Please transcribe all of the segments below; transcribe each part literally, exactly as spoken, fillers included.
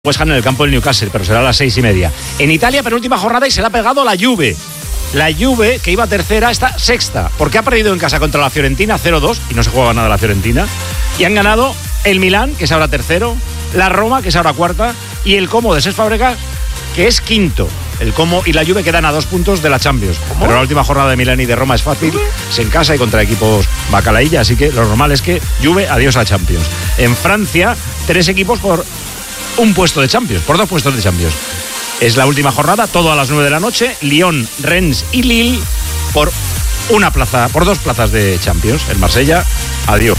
West Ham en el campo del Newcastle, pero será a las seis y media. En Italia, penúltima jornada y se le ha pegado la Juve. La Juve, que iba tercera, está sexta, porque ha perdido en casa contra la Fiorentina cero dos, y no se juega nada la Fiorentina. Y han ganado el Milán, que es ahora tercero, la Roma, que es ahora cuarta, y el Como de Cesc Fàbregas, que es quinto. El Como y la Juve quedan a dos puntos de la Champions. ¿Cómo? Pero la última jornada de Milán y de Roma es fácil, es en casa y contra equipos bacalaílla, así que lo normal es que Juve, adiós a Champions. En Francia, tres equipos por un puesto de Champions, por dos puestos de Champions. Es la última jornada, todo a las nueve de la noche. Lyon, Rennes y Lille por una plaza, por dos plazas de Champions. El Marsella, adiós.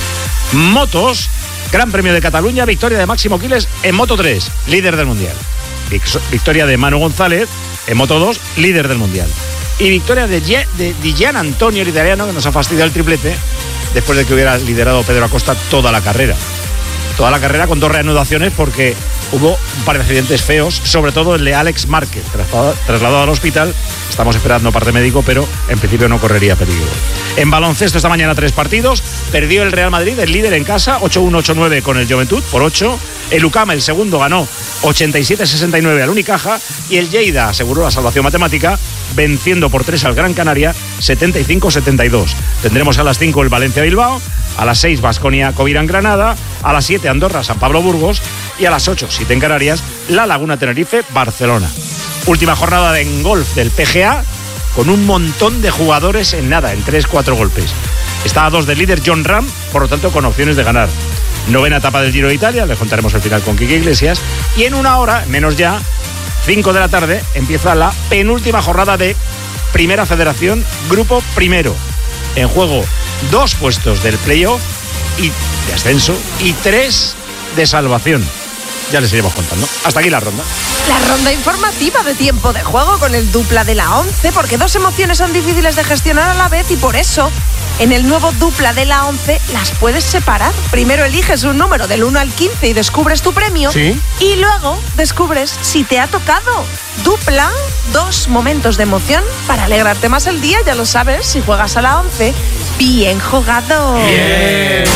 Motos, Gran Premio de Cataluña, victoria de Máximo Quiles en Moto tres, líder del Mundial. Victoria de Manu González en Moto dos, líder del Mundial. Y victoria de, G- de Di Gian Antonio, el italiano, que nos ha fastidiado el triplete después de que hubiera liderado Pedro Acosta toda la carrera. Toda la carrera con dos reanudaciones porque hubo un par de accidentes feos, sobre todo el de Alex Márquez, trasladado al hospital. Estamos esperando parte médico, pero en principio no correría peligro. En baloncesto esta mañana tres partidos. Perdió el Real Madrid, el líder en casa, ocho uno, ocho nueve con el Joventut por ocho. El U C A M, el segundo, ganó ochenta y siete sesenta y nueve al Unicaja. Y el Lleida aseguró la salvación matemática, venciendo por tres al Gran Canaria, setenta y cinco setenta y dos. Tendremos a las cinco el Valencia-Bilbao, a las seis Baskonia Covirán Granada, a las siete Andorra San Pablo Burgos y a las ocho, siete en Canarias, La Laguna Tenerife Barcelona. Última jornada de en golf del P G A con un montón de jugadores en nada, en tres cuatro golpes. Está a dos del líder Jon Rahm, por lo tanto con opciones de ganar. Novena etapa del Giro de Italia, les contaremos el final con Quique Iglesias. Y en una hora, menos ya, cinco de la tarde, empieza la penúltima jornada de Primera Federación, Grupo Primero. En juego dos puestos del playoff y de ascenso y tres de salvación. Ya les iremos contando. Hasta aquí la ronda. La ronda informativa de Tiempo de Juego con el dupla de la once, porque dos emociones son difíciles de gestionar a la vez y por eso en el nuevo dupla de la once las puedes separar. Primero eliges un número del uno al quince y descubres tu premio. ¿Sí? Y luego descubres si te ha tocado. Dupla, dos momentos de emoción para alegrarte más el día, ya lo sabes, si juegas a la once. Bien jugado. Bien.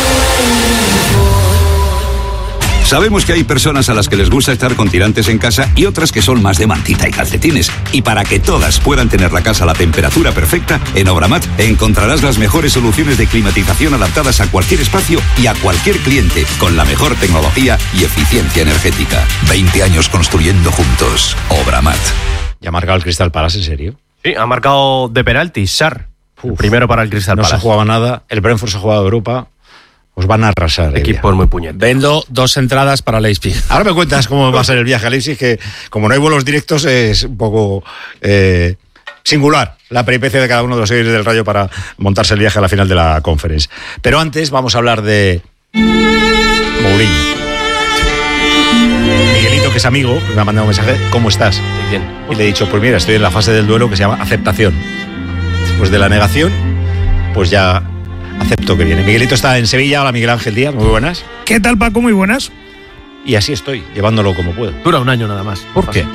Sabemos que hay personas a las que les gusta estar con tirantes en casa y otras que son más de mantita y calcetines. Y para que todas puedan tener la casa a la temperatura perfecta, en Obramat encontrarás las mejores soluciones de climatización adaptadas a cualquier espacio y a cualquier cliente, con la mejor tecnología y eficiencia energética. veinte años construyendo juntos. Obramat. ¿Ya ha marcado el Crystal Palace, en serio? Sí, ha marcado de penalti, Sarr. Uf, primero para el Crystal no Palace. No se jugaba nada. El Brentford se ha jugado Europa. Os van a arrasar. Equipo muy puñete. Vendo dos entradas para Leipzig. Ahora me cuentas cómo va a ser el viaje a Leipzig, que como no hay vuelos directos es un poco eh, singular la peripecia de cada uno de los seguidores del Rayo para montarse el viaje a la final de la Conference. Pero antes vamos a hablar de Mourinho. Miguelito, que es amigo, me ha mandado un mensaje: ¿cómo estás? Bien. Y le he dicho, pues mira, estoy en la fase del duelo que se llama aceptación. Después de la negación, pues ya acepto que viene. Miguelito está en Sevilla. Hola, Miguel Ángel Díaz, muy buenas. ¿Qué tal, Paco? Muy buenas. Y así estoy, llevándolo como puedo. Dura un año nada más. ¿Por qué?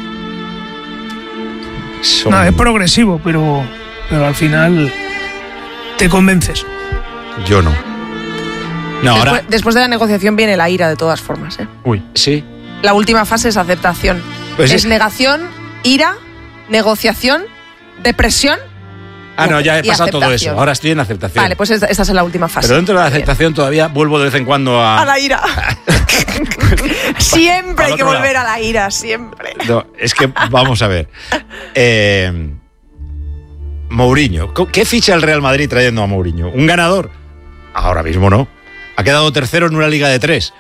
Son... Nada, es progresivo, pero, pero al final te convences. Yo no. No, Después, ahora... después de la negociación viene la ira de todas formas, ¿eh? Uy, sí. La última fase es aceptación. Pues es es... negación, ira, negociación, depresión. Ah, no, ya he y pasado todo aceptación. eso. Ahora estoy en aceptación. Vale, pues esta, esta es la última fase. Pero dentro de la aceptación todavía vuelvo de vez en cuando a... A la ira. Siempre Al hay que otro volver lado. a la ira, siempre. No, es que vamos a ver. Eh, Mourinho. ¿Qué ficha el Real Madrid trayendo a Mourinho? ¿Un ganador? Ahora mismo no. Ha quedado tercero en una liga de tres.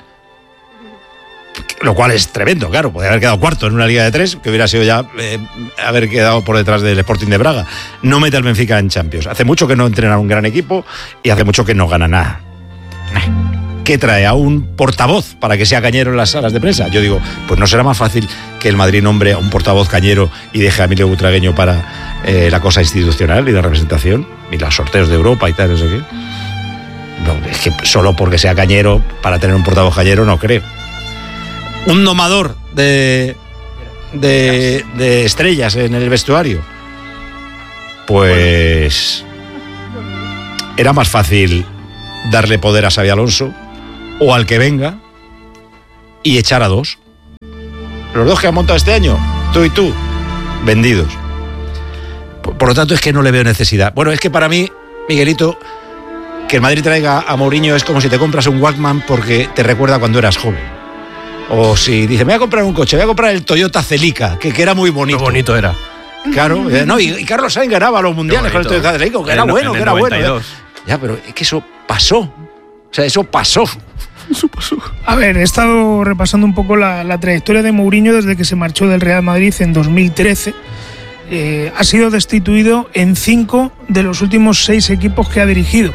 Lo cual es tremendo, claro. Podría haber quedado cuarto en una liga de tres, que hubiera sido ya eh, haber quedado por detrás del Sporting de Braga. No mete al Benfica en Champions. Hace mucho que no entrena un gran equipo y hace mucho que no gana nada. ¿Qué trae? ¿A un portavoz para que sea cañero en las salas de prensa? Yo digo, pues no será más fácil que el Madrid nombre a un portavoz cañero y deje a Emilio Butragueño para eh, la cosa institucional y de representación y los sorteos de Europa y tal, no sé qué. No, es que solo porque sea cañero, para tener un portavoz cañero, no creo. Un domador de, de, de estrellas en el vestuario. Pues era más fácil darle poder a Xabi Alonso o al que venga y echar a dos. los dos que han montado este año, tú y tú, vendidos. Por, por lo tanto, es que no le veo necesidad. Bueno, es que para mí, Miguelito, que el Madrid traiga a Mourinho es como si te compras un Walkman porque te recuerda cuando eras joven. O si dice, me voy a comprar un coche, voy a comprar el Toyota Celica, que, que era muy bonito. Qué bonito era. Claro, eh, no, y, y Carlos Sainz ganaba los mundiales con el Toyota Celica, que era el, bueno, el que era noventa y dos. bueno. Ya, pero es que eso pasó. O sea, eso pasó. Eso pasó. A ver, he estado repasando un poco la, la trayectoria de Mourinho desde que se marchó del Real Madrid en dos mil trece. Eh, ha sido destituido en cinco de los últimos seis equipos que ha dirigido.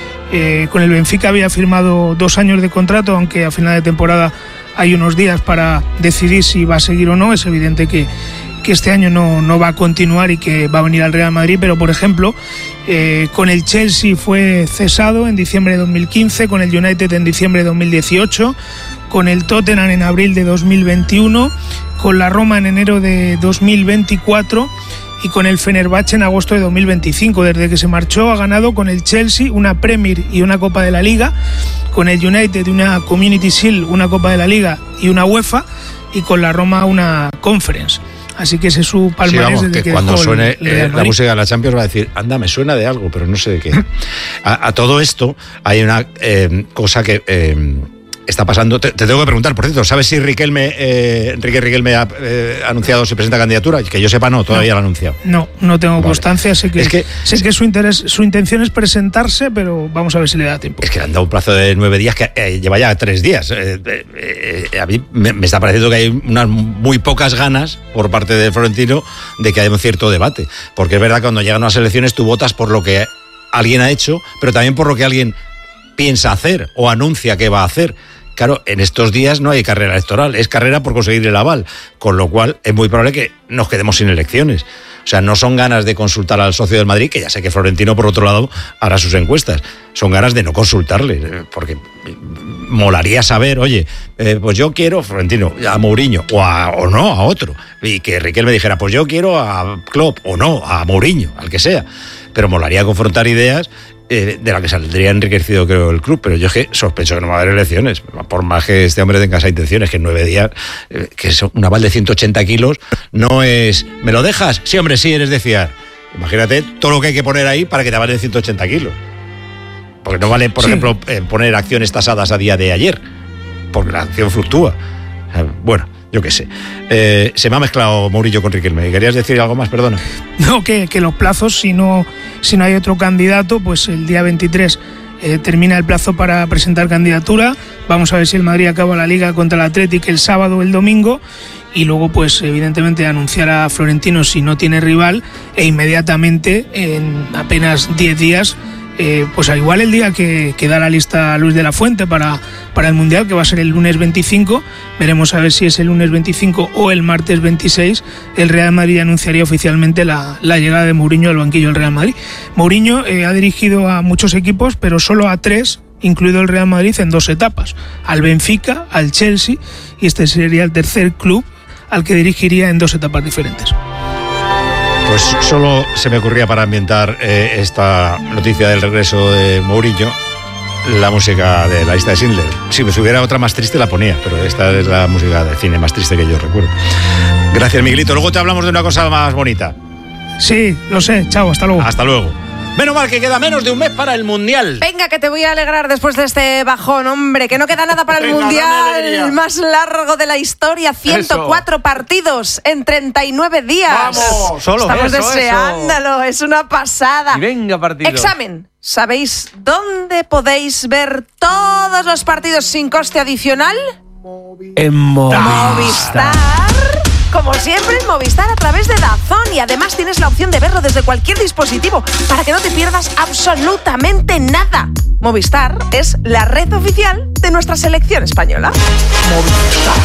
Eh, con el Benfica había firmado dos años de contrato, aunque a final de temporada hay unos días para decidir si va a seguir o no. Es evidente que, que este año no, no va a continuar y que va a venir al Real Madrid, pero por ejemplo, eh, con el Chelsea fue cesado en diciembre de dos mil quince, con el United en diciembre de dos mil dieciocho, con el Tottenham en abril de dos mil veintiuno, con la Roma en enero de dos mil veinticuatro y con el Fenerbahce en agosto de dos mil veinticinco. Desde que se marchó ha ganado con el Chelsea una Premier y una Copa de la Liga, con el United una Community Shield, una Copa de la Liga y una UEFA, y con la Roma una Conference. Así que ese es su palmarés. Sí, vamos, desde que, que cuando suene el, el eh, la música de la Champions va a decir, anda, me suena de algo, pero no sé de qué. a, a todo esto hay una eh, cosa que eh, está pasando. Te, te tengo que preguntar, por cierto, ¿sabes si Riquelme, eh, Enrique Riquelme ha eh, anunciado si presenta candidatura? Que yo sepa, no, todavía no, lo ha anunciado. No, no tengo vale. constancia. Sé que, es que, sé que su, interés, su intención es presentarse, pero vamos a ver si le da tiempo. Es que le han dado un plazo de nueve días que eh, lleva ya tres días. Eh, eh, eh, a mí me, me está pareciendo que hay unas muy pocas ganas por parte de Florentino de que haya un cierto debate. Porque es verdad que cuando llegan unas elecciones tú votas por lo que alguien ha hecho, pero también por lo que alguien piensa hacer o anuncia que va a hacer. Claro, en estos días no hay carrera electoral, es carrera por conseguir el aval, con lo cual es muy probable que nos quedemos sin elecciones. O sea, no son ganas de consultar al socio del Madrid, que ya sé que Florentino, por otro lado, hará sus encuestas. Son ganas de no consultarle, porque molaría saber, oye, eh, pues yo quiero, Florentino, a Mourinho, o, a, o no, a otro. Y que Riquelme dijera, pues yo quiero a Klopp, o no, a Mourinho, al que sea. Pero molaría confrontar ideas Eh, de la que saldría enriquecido, creo, el club, pero yo es que sospecho que no va a haber elecciones, por más que este hombre tenga esas intenciones, que en nueve días, eh, que es un aval de ciento ochenta kilos, no es, ¿me lo dejas? Sí, hombre, sí, eres de fiar. Imagínate todo lo que hay que poner ahí para que te avalen ciento ochenta kilos. Porque no vale, por sí. ejemplo, eh, poner acciones tasadas a día de ayer, porque la acción fluctúa. O sea, bueno, yo qué sé. Eh, se me ha mezclado Mourinho con Riquelme. ¿Querías decir algo más? Perdona. No, que, que los plazos, si no, si no hay otro candidato, pues el día veintitrés eh, termina el plazo para presentar candidatura. Vamos a ver si el Madrid acaba la Liga contra el Athletic el sábado o el domingo. Y luego, pues evidentemente, anunciar a Florentino si no tiene rival e inmediatamente, en apenas diez días, Eh, pues al igual el día que, que da la lista Luis de la Fuente para, para el Mundial, que va a ser el lunes veinticinco, veremos a ver si es el lunes veinticinco o el martes veintiséis, el Real Madrid anunciaría oficialmente la, la llegada de Mourinho al banquillo del Real Madrid. Mourinho eh, ha dirigido a muchos equipos, pero solo a tres, incluido el Real Madrid, en dos etapas, al Benfica, al Chelsea, y este sería el tercer club al que dirigiría en dos etapas diferentes. Pues solo se me ocurría, para ambientar eh, esta noticia del regreso de Mourinho, la música de la lista de Schindler. Si me hubiera otra más triste la ponía, pero esta es la música de cine más triste que yo recuerdo. Gracias, Miguelito. Luego te hablamos de una cosa más bonita. Sí, lo sé. Chao, hasta luego. Hasta luego. Menos mal que queda menos de un mes para el Mundial. Venga, que te voy a alegrar después de este bajón, hombre, que no queda nada para el Venga, Mundial más largo de la historia, ciento cuatro eso. Partidos en treinta y nueve días. Vamos, solo Estamos eso, deseándolo, eso. Es una pasada. Y venga, partido. Examen. ¿Sabéis dónde podéis ver todos los partidos sin coste adicional? En Movistar. Movistar. Como siempre, en Movistar a través de DAZN, y además tienes la opción de verlo desde cualquier dispositivo para que no te pierdas absolutamente nada. Movistar es la red oficial de nuestra selección española. Movistar.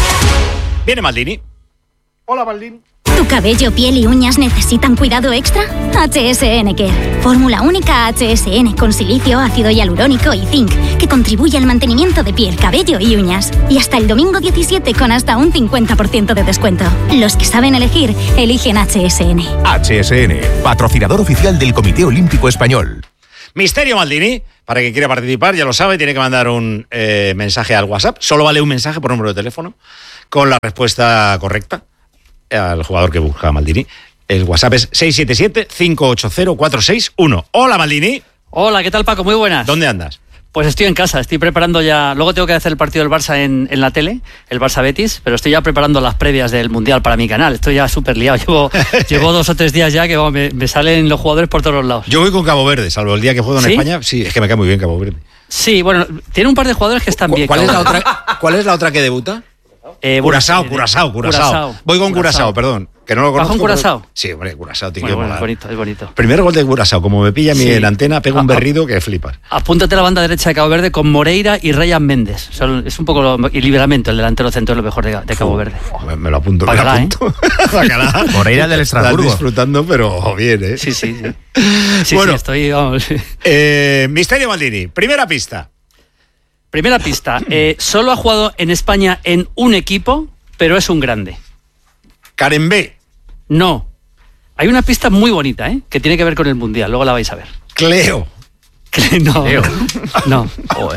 Viene Maldini. Hola, Maldini. ¿Tu cabello, piel y uñas necesitan cuidado extra? H S N Care. Fórmula única H S N con silicio, ácido hialurónico y zinc, que contribuye al mantenimiento de piel, cabello y uñas. Y hasta el domingo diecisiete con hasta un cincuenta por ciento de descuento. Los que saben elegir, eligen H S N. H S N, patrocinador oficial del Comité Olímpico Español. Misterio Maldini, para quien quiera participar, ya lo sabe, tiene que mandar un eh, mensaje al WhatsApp. Solo vale un mensaje por número de teléfono. con la respuesta correcta al jugador que busca Maldini. El WhatsApp es seis siete siete, cinco ocho cero, cuatro seis uno. Hola, Maldini. Hola, ¿qué tal, Paco? Muy buenas. ¿Dónde andas? Pues estoy en casa, estoy preparando ya... Luego tengo que hacer el partido del Barça en, en la tele, el Barça-Betis, pero estoy ya preparando las previas del Mundial para mi canal. Estoy ya súper liado. Llevo, llevo dos o tres días ya que vamos, me, me salen los jugadores por todos los lados. Yo voy con Cabo Verde, salvo el día que juego en ¿Sí? España. Sí, es que me cae muy bien Cabo Verde. Sí, bueno, tiene un par de jugadores que están bien. ¿Cuál es la Cabo. otra, ¿cuál es la otra que debuta? Eh, Curazao, eh, Curazao, Curazao. Curazao. Voy con Curazao, Curazao. perdón. Que no lo ¿Vas conozco. con Curazao? pero- Sí, hombre, Curazao tiene Bueno, que bueno, molar. es bonito, es bonito. Primer gol de Curazao, como me pilla a mí Sí. en antena, pega un Ah, berrido que flipas. Apúntate a la banda derecha de Cabo Verde con Moreira y Ryan Méndez. Son- es un poco lo, y Liberamento, el delantero centro, es lo mejor de, de Cabo Verde. Me, me lo apunto, me lo Bacalá, apunto. Bacalá. Moreira del Estás Estrasburgo. disfrutando, pero bien, ¿eh? Sí, sí, sí. Sí, Bueno. sí, estoy, vamos. Eh, Misterio Maldini, primera pista. Primera pista. Eh, solo ha jugado en España en un equipo, pero es un grande. Karen B. No. Hay una pista muy bonita, ¿eh? Que tiene que ver con el Mundial. Luego la vais a ver. Cleo. No. Cleo. No.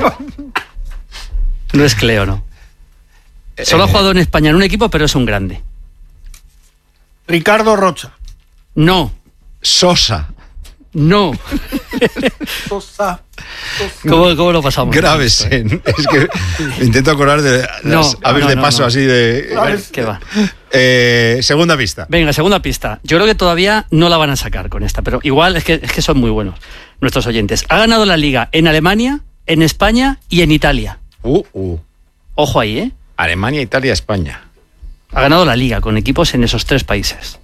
No es Cleo, no. Solo ha jugado en España en un equipo, pero es un grande. Ricardo Rocha. No. Sosa. No. Sosa. ¿Cómo, cómo lo pasamos? Gravesen. Es que me intento acordar de las No, aves no, de no, paso no. así de... ¿Qué va? Eh, segunda pista. Venga, segunda pista. Yo creo que todavía no la van a sacar con esta, pero igual es que, es que son muy buenos nuestros oyentes. Ha ganado la Liga en Alemania, en España y en Italia. Uh, uh. Ojo ahí, ¿eh? Alemania, Italia, España. Ha ganado la Liga con equipos en esos tres países.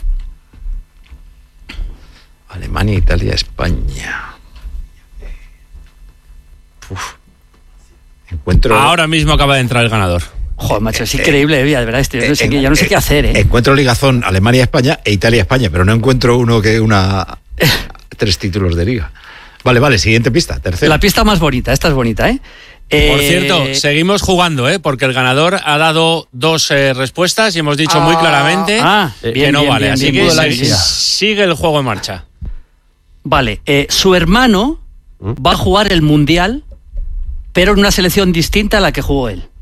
Alemania, Italia, España. Uf. Encuentro... Ahora mismo acaba de entrar el ganador. Joder, macho, es increíble, de verdad. Esto, yo no sé, Eh, qué, ya no sé eh, qué hacer, ¿eh? Encuentro ligazón Alemania, España e Italia, España, pero no encuentro uno que una... tres títulos de liga. Vale, vale, siguiente pista, tercera. La pista más bonita, esta es bonita, ¿eh? Por Eh, cierto, seguimos jugando, ¿eh? Porque el ganador ha dado dos eh, respuestas y hemos dicho muy claramente ah, que bien, no bien, vale. bien, Así bien, que bien, se- bien. sigue el juego en marcha. Vale, eh, su hermano va a jugar el Mundial, pero en una selección distinta a la que jugó él.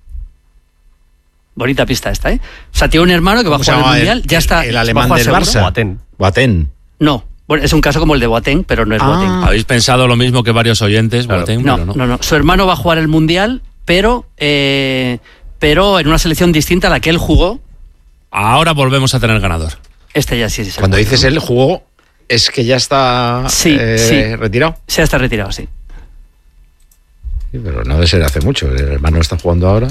Bonita pista esta, ¿eh? O sea, tiene un hermano que va a ¿Cómo se jugar el llama Mundial, el- ya está. el ¿va a alemán jugar del seguro? Barça? Boateng. Boateng. No, bueno, es un caso como el de Boateng, pero no es Ah. Boateng. Habéis pensado lo mismo que varios oyentes, Claro. Boateng, No, pero no. no, no. Su hermano va a jugar el Mundial, pero, eh, pero en una selección distinta a la que él jugó. Ahora volvemos a tener ganador. Este ya sí, sí. se Cuando lo dices cuento, él jugó, es que ya está Sí, eh, sí. retirado. ¿no? Se está retirado, sí. Sí, pero no debe ser hace mucho. El hermano está jugando ahora.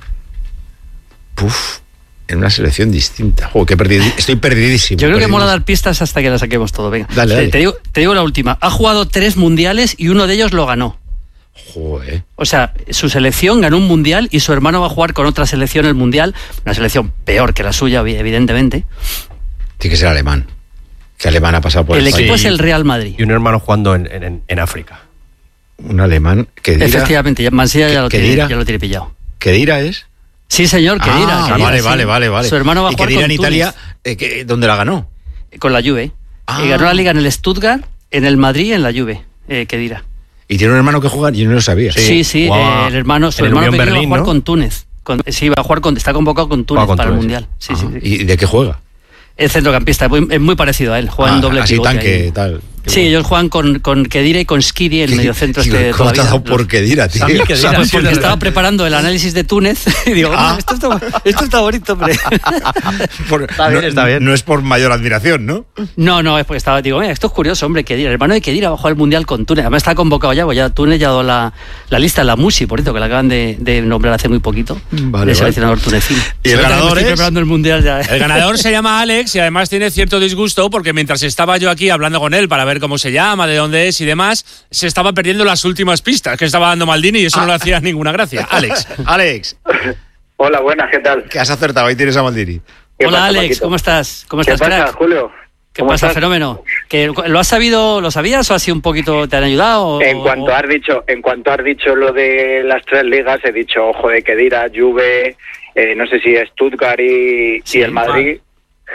Puf, en una selección distinta. Joder, que perdido, estoy perdidísimo. Yo creo que perdidísimo. mola dar pistas hasta que la saquemos todo. Venga, Dale, te, dale. Te, digo, te digo la última. Ha jugado tres mundiales y uno de ellos lo ganó. Joder. O sea, su selección ganó un mundial y su hermano va a jugar con otra selección el mundial. Una selección peor que la suya, evidentemente. Tiene que ser alemán. Que alemán ha pasado por El España. equipo es el Real Madrid. Y un hermano jugando en, en, en África. Un alemán que dirá. Efectivamente, ya Mansilla ya, lo ¿Qué tiene- dirá? ya lo tiene pillado. Que dirá es. Sí, señor, que dirá. Ah, que dirá, vale, sí. vale, vale, vale. Su hermano va a y jugar que dirá con en Túnez, Italia, eh, que, ¿dónde la ganó? con la Juve. Ah. Y ganó la Liga en el Stuttgart, en el Madrid y en la Juve. Eh, que dirá. Y tiene un hermano que juega, y yo no lo sabía. Sí, sí, jugaba eh, el hermano, su en el hermano Unión pequeño Berlín, va a jugar ¿no? con Túnez. Con- sí, va a jugar con, está convocado con Túnez Juega con para el Túnez, Mundial. Sí, sí, Ah, sí. ¿y de qué juega? El centrocampista, es muy, es muy parecido a él, juega Ah, en doble así pivote tanque, ahí. tal. Sí, ellos juegan con, con Kedira y con Skiri, el mediocentro este de ¿Cómo toda te la ha vida. dado por Kedira, tío? Sammy Khedira, ¿Sabes? sí, porque estaba preparando el análisis de Túnez y digo, Ah. "Bueno, esto, está, esto está bonito, hombre". Por- Está bien, no, está bien. No es por mayor admiración, ¿no? No, no, es porque estaba, digo, mira, esto es curioso, hombre, Kedira, el hermano de Kedira va a jugar el Mundial con Túnez. Además está convocado ya, pues ya Túnez ya ha dado la, la lista, la Musi, por cierto, que la acaban de, de nombrar hace muy poquito, Vale, de vale. seleccionador tunecino. Y el Se nota que me ganador estoy es- preparando el Mundial ya. ¿eh? El ganador se llama Alex y además tiene cierto disgusto porque mientras estaba yo aquí hablando con él para ver cómo se llama, de dónde es y demás, se estaba perdiendo las últimas pistas que estaba dando Maldini y eso no le hacía ninguna gracia. Alex. Alex, Hola, buenas, ¿qué tal? que has acertado, ahí tienes a Maldini. ¿Qué Hola pasa, Alex, Paquito? ¿cómo estás? ¿Cómo ¿Qué estás, pasa, crack? Julio? ¿Qué ¿Cómo pasa, estás? fenómeno? ¿Que ¿Lo has sabido, lo sabías o así un poquito te han ayudado? o- En cuanto o- has dicho, en cuanto has dicho lo de las tres ligas, he dicho, ojo de Kedira, Juve, eh, no sé si Stuttgart y, Sí, y el Madrid.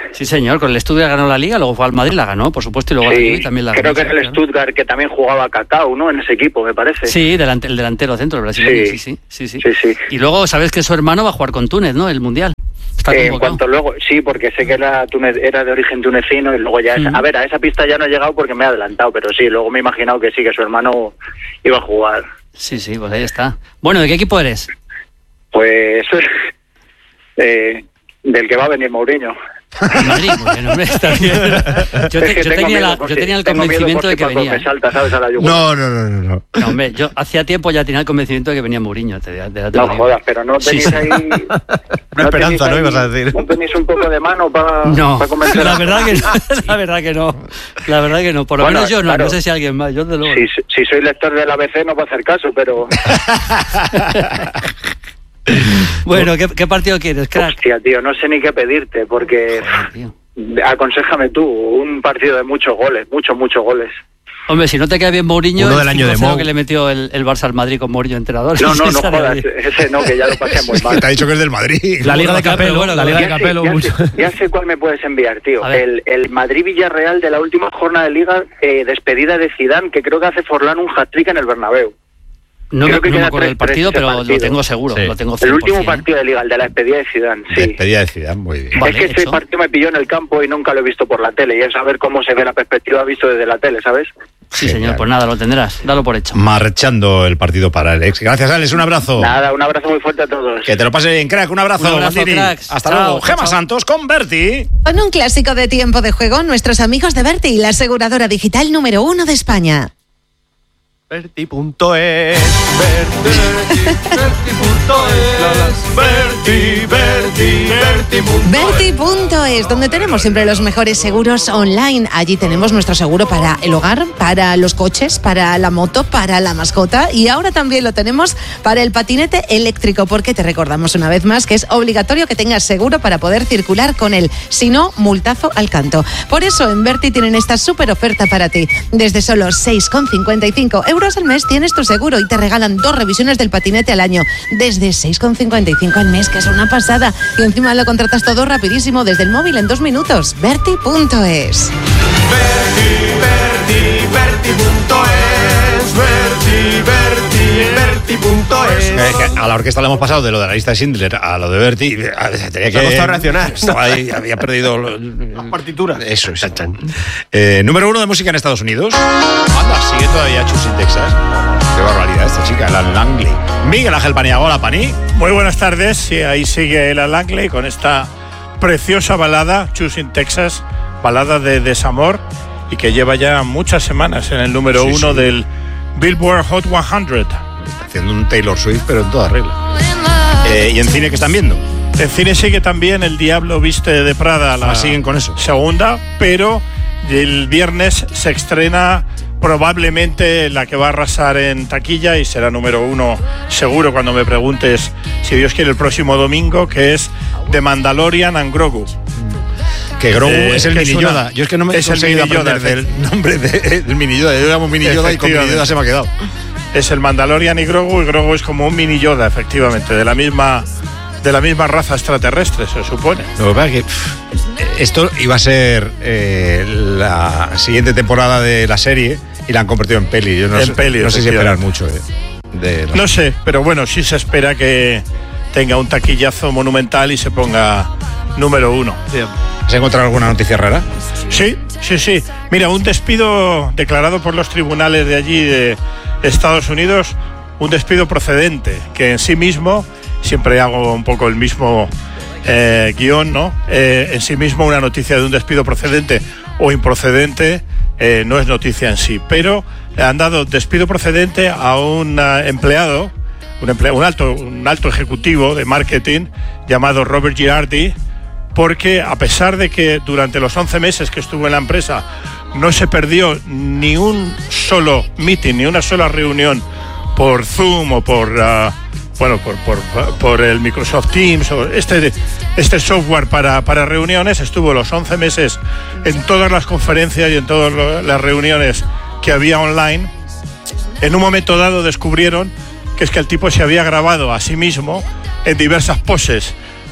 Sí, señor, con el Stuttgart ganó la Liga, luego fue al Madrid, la ganó, por supuesto, y luego Sí, la Juve también la ganó. creo que era el Stuttgart que también jugaba Cacao, ¿no? En ese equipo, me parece. Sí, delante, el delantero centro, el brasileño, sí. Sí, sí, sí, sí, sí. Y luego, sabes que su hermano va a jugar con Túnez, ¿no? El Mundial. Está Eh, en cuanto luego, sí, porque sé que era, tune- era de origen tunecino y luego ya... Esa, Mm. a ver, a esa pista ya no he llegado porque me he adelantado, pero sí, luego me he imaginado que sí, que su hermano iba a jugar. Sí, sí, pues ahí está. Bueno, ¿de qué equipo eres? Pues... eh, del que va a venir Mourinho. Madrid, bueno, hombre, está bien. Yo, te- Es que yo tengo tenía, miedo la- por yo si- tenía el tengo miedo convencimiento por de si que Paco venía. me salta, ¿sabes? A la yugular. No, no, no, no, no. No, hombre, yo hacía tiempo ya tenía el convencimiento de que venía Mourinho. Te, te, te No jodas, pero no Sí, tenéis sí. ahí... Una esperanza, ¿no? tenéis Ibas a ahí- decir. ¿No tenéis un poco de mano para No, convencer a- la verdad que no, la verdad que no, la verdad que no, por lo Bueno, menos yo no, claro. no sé si alguien más, yo de luego. Si, si soy lector del A B C no va a hacer caso, pero... Bueno, ¿qué, qué partido quieres, crack? Hostia, tío, no sé ni qué pedirte, porque... Joder, tío. Aconséjame tú, un partido de muchos goles, muchos, muchos goles. Hombre, si no te queda bien Mourinho, Uno el del año de cinco cero Mou. que le metió el, el Barça al Madrid con Mourinho entrenador. No, no, no Estaría jodas, bien. ese no, que ya lo pasé muy mal. Te ha dicho que es del Madrid. La Liga de Capello, bueno, la Liga de Ya sé, Capello. ya mucho. sé- ya sé cuál me puedes enviar, tío. A ver. El, el Madrid-Villarreal de la última jornada de Liga, eh, despedida de Zidane, que creo que hace Forlán un hat-trick en el Bernabéu. No, me, Creo que no me queda acuerdo del tres- partido, tres ese pero lo partido. tengo seguro, Sí. lo tengo El cien por último cien. partido de Liga, el de la despedida de Zidane, sí. Despedida de Zidane, muy bien. Vale, es que ese hecho. partido me pilló en el campo y nunca lo he visto por la tele, y es saber cómo se ve la perspectiva visto desde la tele, ¿sabes? Sí, Genial. señor, pues nada, lo tendrás, dalo por hecho. Marchando el partido para el ex. Gracias, Alex. Un abrazo. Nada, un abrazo muy fuerte a todos. Que te lo pase bien, crack. Un abrazo. Un abrazo, Martini. cracks. Hasta Chao, luego. chao, Gema chao. Santos con Berti. Con un clásico de tiempo de juego, nuestros amigos de Berti, la aseguradora digital número uno de España. Berti punto es. Berti, Berti punto es. Berti, Berti, Berti punto es. Berti punto es, donde tenemos siempre los mejores seguros online. Allí tenemos nuestro seguro para el hogar, para los coches, para la moto, para la mascota, y ahora también lo tenemos para el patinete eléctrico, porque te recordamos una vez más que es obligatorio que tengas seguro para poder circular con él. Si no, multazo al canto. Por eso en Berti tienen esta súper oferta para ti. Desde solo seis con cincuenta y cinco euros al mes tienes tu seguro y te regalan dos revisiones del patinete al año. Desde seis con cincuenta y cinco al mes, que es una pasada. Y encima lo contratas todo rapidísimo desde el móvil en dos minutos. Berti punto es. Berti, Berti, Berti punto es. Berti, Berti, Berti punto es. A la orquesta le hemos pasado de lo de la lista de Schindler a lo de Berti. Tenía que ha costado reaccionar. Estaba ahí, había perdido lo- Las partituras. Eso, eso. Eh, número uno de música en Estados Unidos. Anda, sigue todavía Chus in Texas. Qué barbaridad esta chica, la Langley. Miguel Ángel Paniagua, hola, Pani. Muy buenas tardes, sí, ahí sigue la Langley con esta preciosa balada, Chus in Texas, balada de desamor, y que lleva ya muchas semanas en el número Sí, uno sí. del Billboard Hot cien. Está haciendo un Taylor Swift, pero en toda regla. Eh, ¿Y en cine qué están viendo? En cine sigue también El Diablo Viste de Prada, la Ah, siguen con eso. segunda, pero el viernes se estrena probablemente la que va a arrasar en taquilla y será número uno seguro cuando me preguntes, si Dios quiere, el próximo domingo, que es The Mandalorian and Grogu. Que Grogu Eh, es el que mini es una- Yoda. Yo es que no me he es el conseguido mini Yoda, aprender del nombre del mini Yoda. Yo llamo mini Yoda y con mini Yoda se me ha quedado. Es el Mandalorian y Grogu, y Grogu es como un mini Yoda, efectivamente, de la misma de la misma raza extraterrestre, se supone. Lo que pasa es que pff, esto iba a ser eh, la siguiente temporada de la serie y la han convertido en peli. Yo no, En sé, peli, no sé si esperar efectivamente. mucho. eh, de la- No sé, pero bueno, sí se espera que tenga un taquillazo monumental y se ponga número uno. ¿Has encontrado alguna noticia rara? Sí, sí, sí. Mira, un despido declarado por los tribunales de allí de Estados Unidos, un despido procedente, que en sí mismo, siempre hago un poco el mismo eh, guión, ¿no? Eh, en sí mismo una noticia de un despido procedente o improcedente eh, no es noticia en sí, pero han dado despido procedente a un eh, empleado, un, emplea- un, alto, un alto ejecutivo de marketing llamado Robert Girardi, porque a pesar de que durante los once meses que estuvo en la empresa no se perdió ni un solo meeting, ni una sola reunión por Zoom o por, uh, bueno, por, por, por el Microsoft Teams o este, este software para, para reuniones, estuvo los once meses en todas las conferencias y en todas lo- las reuniones que había online. En un momento dado descubrieron que es que el tipo se había grabado a sí mismo en diversas poses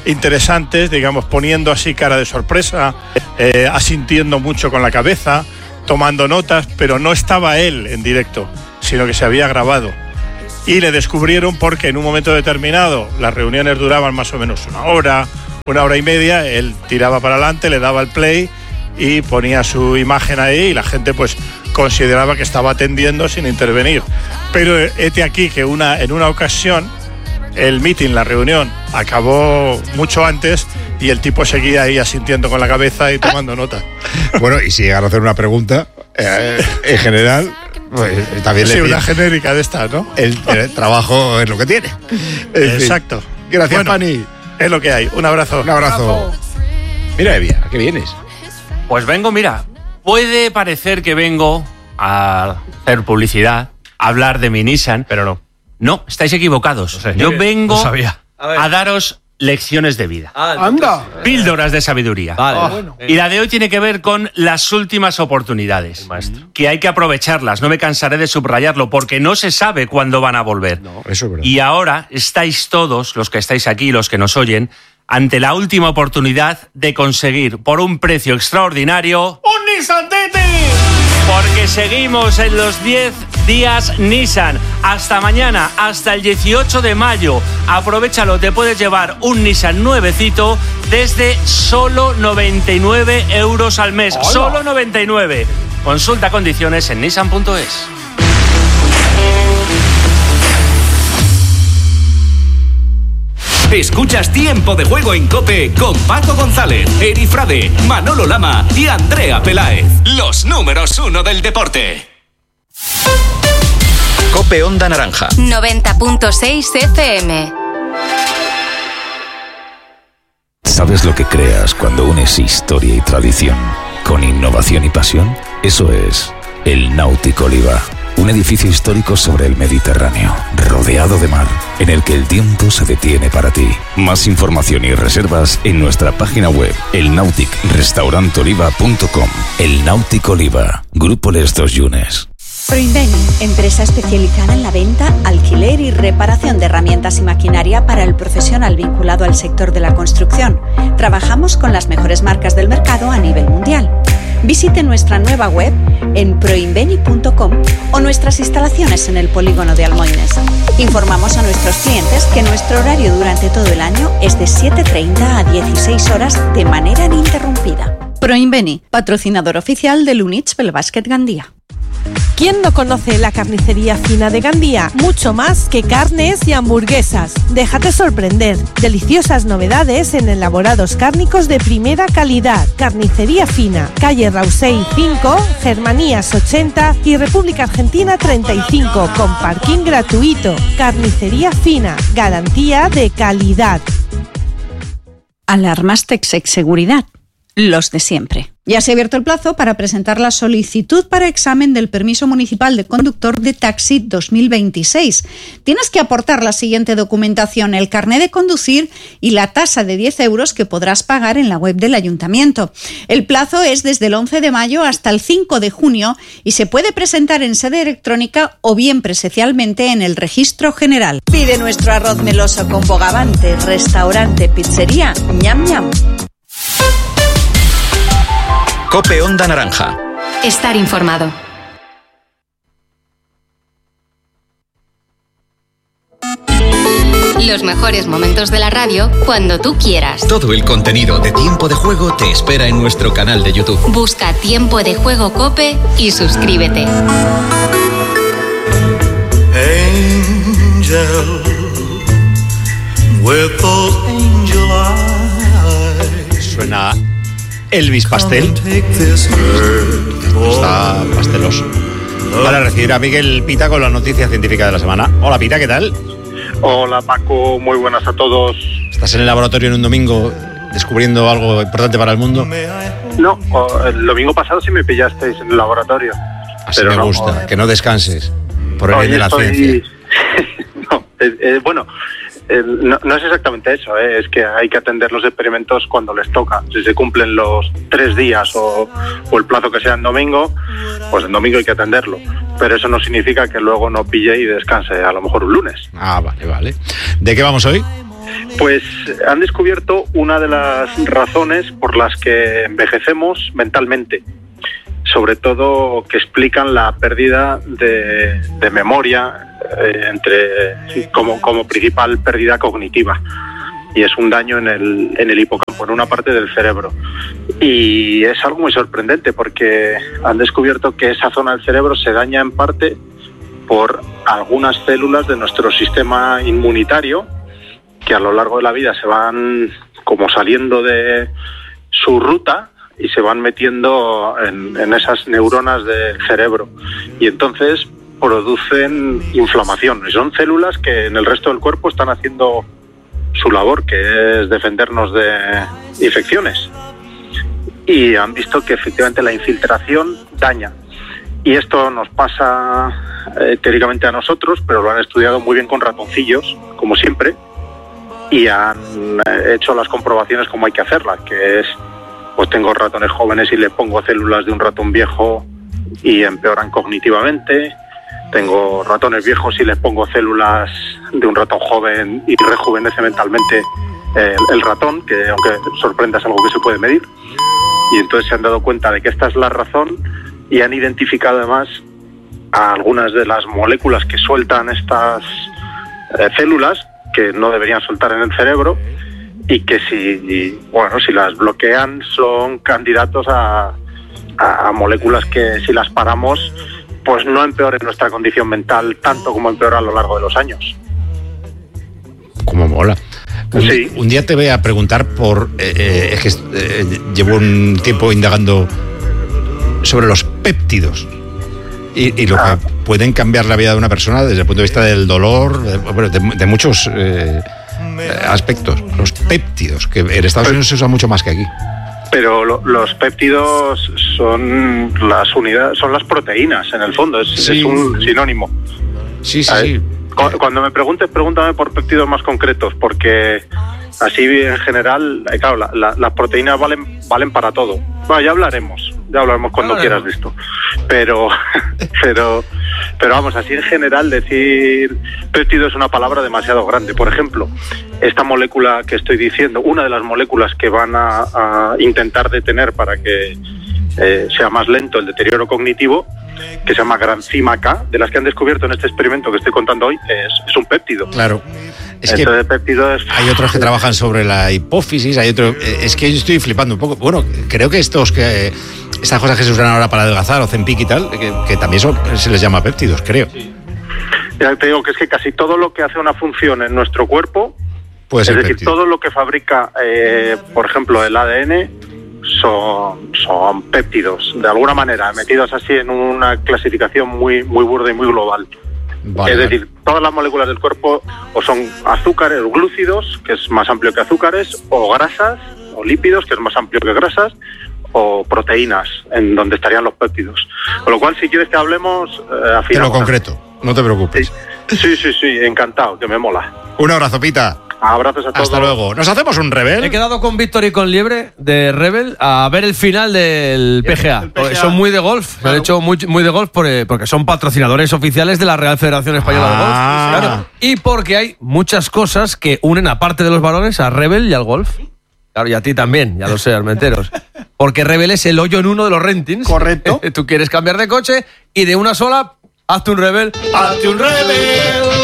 interesantes, digamos, poniendo así cara de sorpresa, eh, asintiendo mucho con la cabeza, tomando notas, pero no estaba él en directo, sino que se había grabado. Y le descubrieron porque en un momento determinado las reuniones duraban más o menos una hora, una hora y media, él tiraba para adelante, le daba el play y ponía su imagen ahí y la gente pues consideraba que estaba atendiendo sin intervenir. Pero hete aquí que una, en una ocasión el meeting, la reunión, acabó mucho antes y el tipo seguía ahí asintiendo con la cabeza y tomando nota. Bueno, y si llegan a hacer una pregunta, eh, en general... Pues también sí, le una genérica de esta, ¿no? El, el trabajo es lo que tiene. En Exacto. Fin. Gracias, bueno, Pani. Es lo que hay. Un abrazo. Un abrazo. Mira, Evia, ¿a qué vienes? Pues vengo, mira, puede parecer que vengo a hacer publicidad, a hablar de mi Nissan. Pero no. No, estáis equivocados. No sé, Yo vengo no sabía. a, a daros lecciones de vida. Ah, ¡Anda! Píldoras de sabiduría. Vale. Ah, bueno. Y la de hoy tiene que ver con las últimas oportunidades. Maestro. Que hay que aprovecharlas. No me cansaré de subrayarlo porque no se sabe cuándo van a volver. No, eso es verdad. Y ahora estáis todos, los que estáis aquí, los que nos oyen, ante la última oportunidad de conseguir por un precio extraordinario ¡un Nissan Titi! Porque seguimos en los diez días Nissan. Hasta mañana, hasta el dieciocho de mayo. Aprovéchalo, te puedes llevar un Nissan nuevecito desde solo noventa y nueve euros al mes. ¡Hola! Solo noventa y nueve. Consulta condiciones en nissan punto es. Escuchas Tiempo de Juego en COPE con Paco González, Eri Frade, Manolo Lama y Andrea Peláez. Los números uno del deporte. COPE Onda Naranja. noventa punto seis F M. ¿Sabes lo que creas cuando unes historia y tradición con innovación y pasión? Eso es el Náutico Oliva. Un edificio histórico sobre el Mediterráneo, rodeado de mar, en el que el tiempo se detiene para ti. Más información y reservas en nuestra página web, el nautic restaurant oliva punto com. El Náutico Oliva, Grupo Les Dos Yunes. Proinveni, empresa especializada en la venta, alquiler y reparación de herramientas y maquinaria para el profesional vinculado al sector de la construcción. Trabajamos con las mejores marcas del mercado a nivel mundial. Visite nuestra nueva web en proinveni punto com o nuestras instalaciones en el polígono de Almoines. Informamos a nuestros clientes que nuestro horario durante todo el año es de siete treinta a dieciséis horas de manera ininterrumpida. Proinveni, patrocinador oficial del Unich Belbásquet Gandía. ¿Quién no conoce la carnicería fina de Gandía? Mucho más que carnes y hamburguesas. Déjate sorprender. Deliciosas novedades en elaborados cárnicos de primera calidad. Carnicería fina. Calle Rausey cinco, Germanías ochenta y República Argentina treinta y cinco, con parking gratuito. Carnicería fina. Garantía de calidad. Alarmas Texex Seguridad. Los de siempre. Ya se ha abierto el plazo para presentar la solicitud para examen del permiso municipal de conductor de taxi dos mil veintiséis. Tienes que aportar la siguiente documentación: el carné de conducir y la tasa de diez euros que podrás pagar en la web del ayuntamiento. El plazo es desde el once de mayo hasta el cinco de junio y se puede presentar en sede electrónica o bien presencialmente en el registro general. Pide nuestro arroz meloso con bogavante, restaurante, pizzería, ñam ñam. COPE Onda Naranja. Estar informado. Los mejores momentos de la radio cuando tú quieras. Todo el contenido de Tiempo de Juego te espera en nuestro canal de YouTube. Busca Tiempo de Juego COPE y suscríbete. Angel, with those angel eyes. Suena Elvis Pastel. Está pasteloso. Para recibir a Miguel Pita con la noticia científica de la semana. Hola Pita, ¿qué tal? Hola Paco, muy buenas a todos. ¿Estás en el laboratorio en un domingo descubriendo algo importante para el mundo? No, el domingo pasado sí me pillasteis en el laboratorio. Así pero me no, gusta, que no descanses por el hoy bien de la estoy... ciencia. no, eh, eh, bueno, eh, no, no es exactamente eso, eh, es que hay que atender los experimentos cuando les toca. Si se cumplen los tres días o, o el plazo que sea en domingo, pues en domingo hay que atenderlo. Pero eso no significa que luego no pille y descanse a lo mejor un lunes. Ah, vale, vale. ¿De qué vamos hoy? Pues han descubierto una de las razones por las que envejecemos mentalmente, sobre todo que explican la pérdida de, de memoria eh, entre como, como principal pérdida cognitiva. Y es un daño en el, en el hipocampo, en una parte del cerebro. Y es algo muy sorprendente porque han descubierto que esa zona del cerebro se daña en parte por algunas células de nuestro sistema inmunitario que a lo largo de la vida se van como saliendo de su ruta y se van metiendo en, en esas neuronas del cerebro. Y entonces producen inflamación. Y son células que en el resto del cuerpo están haciendo su labor, que es defendernos de infecciones. Y han visto que efectivamente la infiltración daña. Y esto nos pasa eh, teóricamente a nosotros, pero lo han estudiado muy bien con ratoncillos, como siempre, y han eh, hecho las comprobaciones como hay que hacerlas, que es, pues tengo ratones jóvenes y le pongo células de un ratón viejo y empeoran cognitivamente. Tengo ratones viejos y les pongo células de un ratón joven y rejuvenece mentalmente el, el ratón, que aunque sorprenda es algo que se puede medir. Y entonces se han dado cuenta de que esta es la razón y han identificado además a algunas de las moléculas que sueltan estas eh, células que no deberían soltar en el cerebro y que si, bueno, si las bloquean son candidatos a, a, a moléculas que si las paramos pues no empeoren nuestra condición mental tanto como empeora a lo largo de los años. Como mola. Un, sí. un día te voy a preguntar por... Eh, eh, es que eh, llevo un tiempo indagando sobre los péptidos y, y lo ah. que pueden cambiar la vida de una persona desde el punto de vista del dolor, de, bueno, de, de muchos eh, aspectos. Los péptidos, que en Estados Unidos se usa mucho más que aquí. Pero lo, los péptidos son las unidades, son las proteínas en el fondo, es, sí. es un sinónimo. Sí, sí, sí. Cuando, cuando me preguntes, pregúntame por péptidos más concretos, porque así en general, claro, la, la, las proteínas valen valen para todo. Bueno, ya hablaremos, ya hablaremos cuando Vale. quieras de esto. Pero, pero, pero vamos, así en general decir péptido es una palabra demasiado grande. Por ejemplo, esta molécula que estoy diciendo, una de las moléculas que van a, a intentar detener para que eh, sea más lento el deterioro cognitivo, que se llama granzima K, de las que han descubierto en este experimento que estoy contando hoy, es, es un péptido. Claro. Es Esto que de péptido es... hay otros que trabajan sobre la hipófisis, hay otros... Es que yo estoy flipando un poco. Bueno, creo que estos que... Estas cosas que se usan ahora para adelgazar, o Ozempic y tal, que, que también son, se les llama péptidos, creo. Ya te digo que es que casi todo lo que hace una función en nuestro cuerpo, Puede ser es decir, péptido. todo lo que fabrica, eh, por ejemplo, el A D N, son, son péptidos, de alguna manera, metidos así en una clasificación muy, muy burda y muy global. Vale, es vale. decir, todas las moléculas del cuerpo o son azúcares o glúcidos, que es más amplio que azúcares, o grasas, o lípidos, que es más amplio que grasas, o proteínas, en donde estarían los péptidos. Con lo cual, si quieres que hablemos, eh, Te afinamos. lo concreto, no te preocupes. Sí, sí, sí, encantado, que me mola. Un abrazo, Pita. Abrazos a todos. Hasta luego. ¿Nos hacemos un Rebel? He quedado con Víctor y con Liebre de Rebel a ver el final del P G A. Porque son muy de golf. Se han hecho muy, muy de golf porque, porque son patrocinadores oficiales de la Real Federación Española de Golf. Ah. Claro. Y porque hay muchas cosas que unen, aparte de los varones, a Rebel y al golf. Claro, y a ti también, ya lo sé, armenteros. Porque Rebel es el hoyo en uno de los rentings. Correcto. Tú quieres cambiar de coche y de una sola, hazte un Rebel. ¡Hazte un Rebel!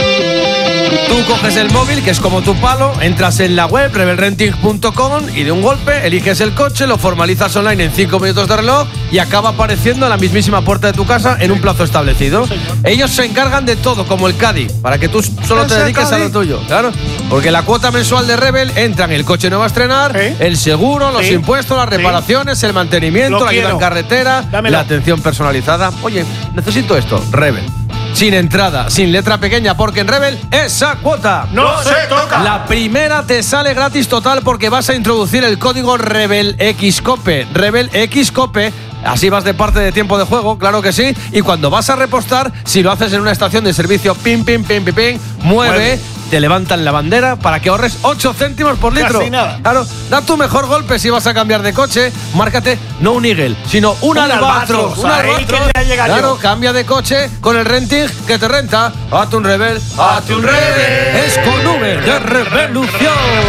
Tú coges el móvil, que es como tu palo, entras en la web rebel renting punto com y de un golpe eliges el coche, lo formalizas online en cinco minutos de reloj y acaba apareciendo en la mismísima puerta de tu casa en un plazo establecido. Ellos se encargan de todo, como el Caddy, para que tú solo te dediques a lo tuyo, claro. Porque la cuota mensual de Rebel entra en el coche nuevo a estrenar, ¿Eh? el seguro, los Sí. impuestos, las reparaciones, el mantenimiento, Lo la ayuda quiero. en carretera, Dámelo. la atención personalizada. Oye, necesito esto, Rebel. Sin entrada, sin letra pequeña, porque en Rebel esa cuota ¡No se toca! La primera te sale gratis total porque vas a introducir el código RebelXCope. RebelXCope. Así vas de parte de tiempo de juego, claro que sí. Y cuando vas a repostar, si lo haces en una estación de servicio, pim, pim, pim, pim, pim, mueve, Mueve. te levantan la bandera para que ahorres ocho céntimos por litro. Casi nada. Claro, da tu mejor golpe si vas a cambiar de coche. Márcate no un Eagle, sino un, Un Albatros. Albatros, Un ahí Albatros. quería llegar Claro, yo. cambia de coche con el renting que te renta. Hazte un Rebel, hazte un Rebel. Es con Uber de Revolución.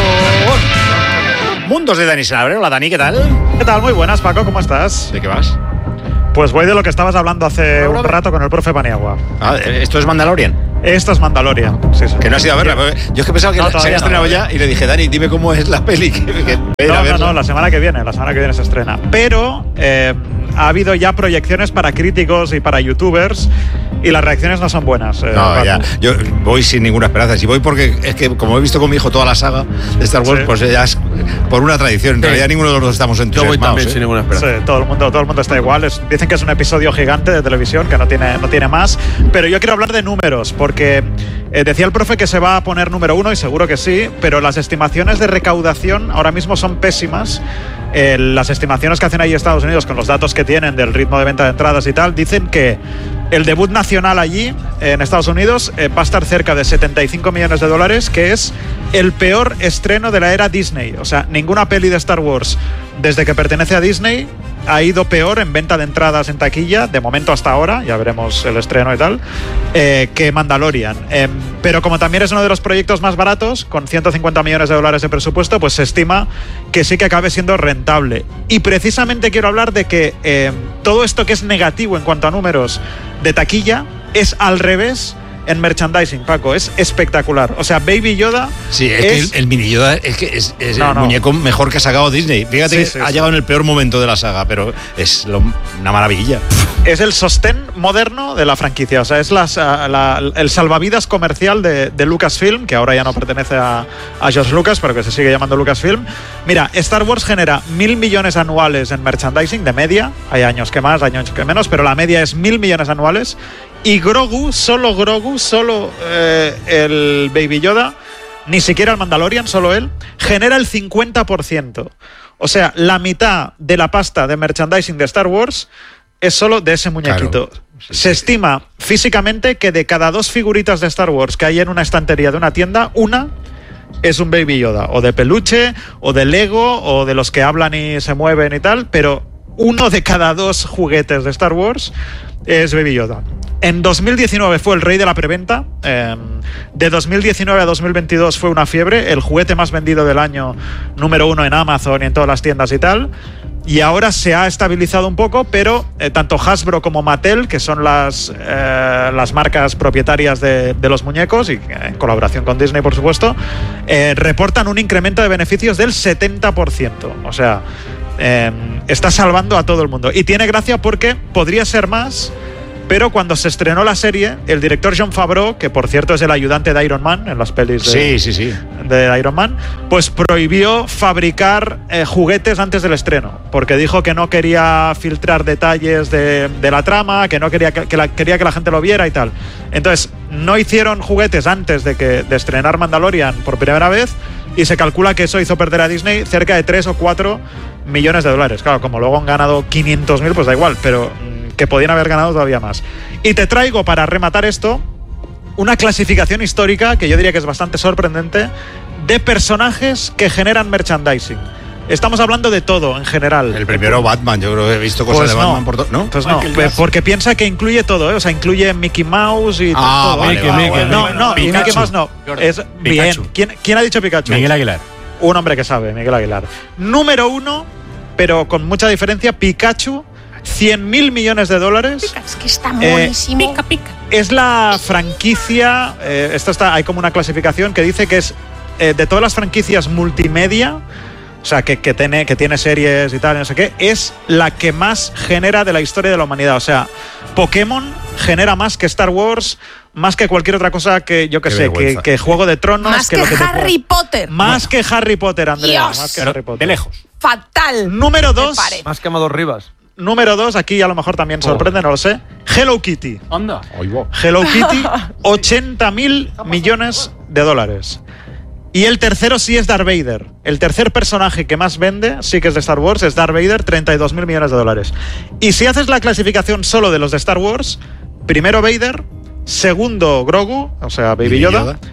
Mundos de Dani Sanabria. Hola Dani, ¿qué tal? ¿Qué tal? Muy buenas, Paco, ¿cómo estás? ¿De qué vas? Pues voy de lo que estabas hablando hace un rato con el profe Paniagua. Ah, ¿esto es Mandalorian? Esto es Mandalorian, sí, sí. Que no has ido a verla. Yo es que pensaba que No, se todavía había estrenado no, ya y le dije, Dani, dime cómo es la peli. Que, que voy a ir a No, no, verla. no, la semana que viene, la semana que viene se estrena. Pero eh, ha habido ya proyecciones para críticos y para youtubers y las reacciones no son buenas. eh, No, Paco. ya. Yo voy sin ninguna esperanza. Si voy porque es que, como he visto con mi hijo toda la saga de Star Wars, Sí. pues ya es por una tradición. En Sí. realidad, ninguno de los dos estamos entusiasmados. ¿eh? Sí, todo el mundo, todo el mundo está igual. Es- dicen que es un episodio gigante de televisión que no tiene, no tiene más. Pero yo quiero hablar de números porque eh, decía el profe que se va a poner número uno y seguro que sí, pero las estimaciones de recaudación ahora mismo son pésimas. Eh, las estimaciones que hacen ahí Estados Unidos con los datos que tienen del ritmo de venta de entradas y tal, dicen que el debut nacional allí, en Estados Unidos, eh, va a estar cerca de setenta y cinco millones de dólares, que es el peor estreno de la era Disney. O sea, ninguna peli de Star Wars desde que pertenece a Disney ha ido peor en venta de entradas en taquilla, de momento hasta ahora, ya veremos el estreno y tal, eh, que Mandalorian. Eh, pero como también es uno de los proyectos más baratos, con ciento cincuenta millones de dólares de presupuesto, pues se estima que sí que acabe siendo rentable. Y precisamente quiero hablar de que eh, todo esto que es negativo en cuanto a números de taquilla es al revés en merchandising, Paco. Es espectacular. O sea, Baby Yoda Sí, es, es- que el, el mini Yoda es que es, es No, el no. muñeco mejor que ha sacado Disney. Fíjate Sí, que sí, ha sí. llegado en el peor momento de la saga, pero es lo- una maravilla. es el sostén moderno de la franquicia. O sea, es las, a- la- el salvavidas comercial de, de Lucasfilm, que ahora ya no pertenece a, a George Lucas, pero que se sigue llamando Lucasfilm. Mira, Star Wars genera mil millones anuales en merchandising de media. Hay años que más, hay años que menos, pero la media es mil millones anuales. Y Grogu, solo Grogu, solo eh, el Baby Yoda, ni siquiera el Mandalorian, solo él, genera el cincuenta por ciento. O sea, la mitad de la pasta de merchandising de Star Wars es solo de ese muñequito. Claro. Se estima físicamente que de cada dos figuritas de Star Wars que hay en una estantería de una tienda, una es un Baby Yoda, o de peluche, o de Lego, o de los que hablan y se mueven y tal, pero uno de cada dos juguetes de Star Wars es Baby Yoda. En dos mil diecinueve fue el rey de la preventa. Eh, de dos mil diecinueve a dos mil veintidós fue una fiebre. El juguete más vendido del año, número uno en Amazon y en todas las tiendas y tal. Y ahora se ha estabilizado un poco, pero eh, tanto Hasbro como Mattel, que son las, eh, las marcas propietarias de, de los muñecos, y eh, en colaboración con Disney, por supuesto, eh, reportan un incremento de beneficios del setenta por ciento. O sea, eh, está salvando a todo el mundo. Y tiene gracia porque podría ser más, pero cuando se estrenó la serie, el director Jon Favreau, que por cierto es el ayudante de Iron Man en las pelis de, Sí, sí, sí. de Iron Man, pues prohibió fabricar eh, juguetes antes del estreno, porque dijo que no quería filtrar detalles de, de la trama, que no quería que, que la, quería que la gente lo viera y tal. Entonces, no hicieron juguetes antes de, que, de estrenar Mandalorian por primera vez, y se calcula que eso hizo perder a Disney cerca de tres o cuatro millones de dólares. Claro, como luego han ganado quinientos mil, pues da igual, pero que podían haber ganado todavía más. Y te traigo, para rematar esto, una clasificación histórica que yo diría que es bastante sorprendente de personajes que generan merchandising. Estamos hablando de todo en general. El primero Batman, yo creo que he visto cosas Pues de no. Batman por todo. ¿No? Pues no, Michael pues Jackson. porque piensa que incluye todo, ¿eh? O sea, incluye Mickey Mouse y Ah, todo. vale, Mickey, vale, Mickey, vale. no, Bueno, no, y Pikachu. Mickey Mouse no. Es bien. Pikachu. ¿Quién, ¿Quién ha dicho Pikachu? Miguel Aguilar. Un hombre que sabe, Miguel Aguilar. Número uno, pero con mucha diferencia, Pikachu, cien mil millones de dólares. Es que está Eh, buenísimo. Pica, pica. Es la franquicia, eh, esto está, hay como una clasificación que dice que es eh, de todas las franquicias multimedia, o sea, que, que, tiene, que tiene series y tal, no sé qué, es la que más genera de la historia de la humanidad. O sea, Pokémon genera más que Star Wars, más que cualquier otra cosa que, yo que Qué sé, que, vergüenza. que Juego de Tronos. Más que, lo te Harry Potter. Más que Harry Potter, Andrea. Dios. Más que Pero Harry Potter. de lejos. Fatal. Número Me dos. parece. Más que Amador Rivas. Número dos, aquí a lo mejor también sorprende, no lo sé. Hello Kitty. Anda. Hello Kitty, ochenta mil millones de dólares. Y el tercero sí es Darth Vader. El tercer personaje que más vende, sí que es de Star Wars, es Darth Vader, treinta y dos mil millones de dólares. Y si haces la clasificación solo de los de Star Wars, primero Vader, segundo Grogu, o sea, Baby Baby Yoda, Yoda.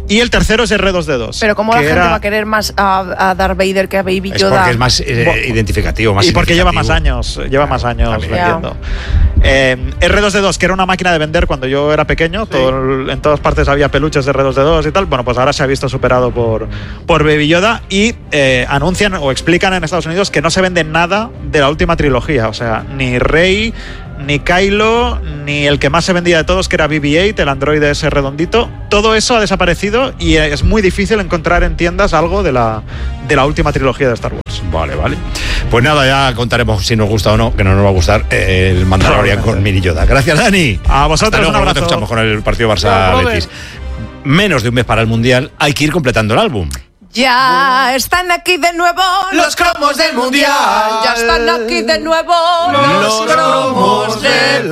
Y el tercero es R dos D dos. Pero ¿cómo la que gente era- va a querer más a, a Darth Vader que a Baby Es Yoda? porque es más eh, identificativo, más y porque lleva más significativo. años, lleva más años también. vendiendo. Eh, R dos D dos, que era una máquina de vender cuando yo era pequeño, todo el- en todas partes había peluches de R dos D dos y tal. Bueno, pues ahora se ha visto superado por, por Baby Yoda y eh, anuncian o explican en Estados Unidos que no se vende nada de la última trilogía. O sea, ni Rey, ni Kylo, ni el que más se vendía de todos, que era B B ocho, el androide ese redondito. Todo eso ha desaparecido y es muy difícil encontrar en tiendas algo de la, de la última trilogía de Star Wars. Vale, vale. Pues nada, ya contaremos si nos gusta o no, que no nos va a gustar eh, el Mandalorian con Mini Yoda. Gracias, Dani. A vosotros, Hasta luego, un abrazo. Te escuchamos con el partido Chao, Barça-Betis. Menos de un mes para el Mundial, hay que ir completando el álbum. Ya están aquí de nuevo los cromos del mundial. Ya están aquí de nuevo los cromos del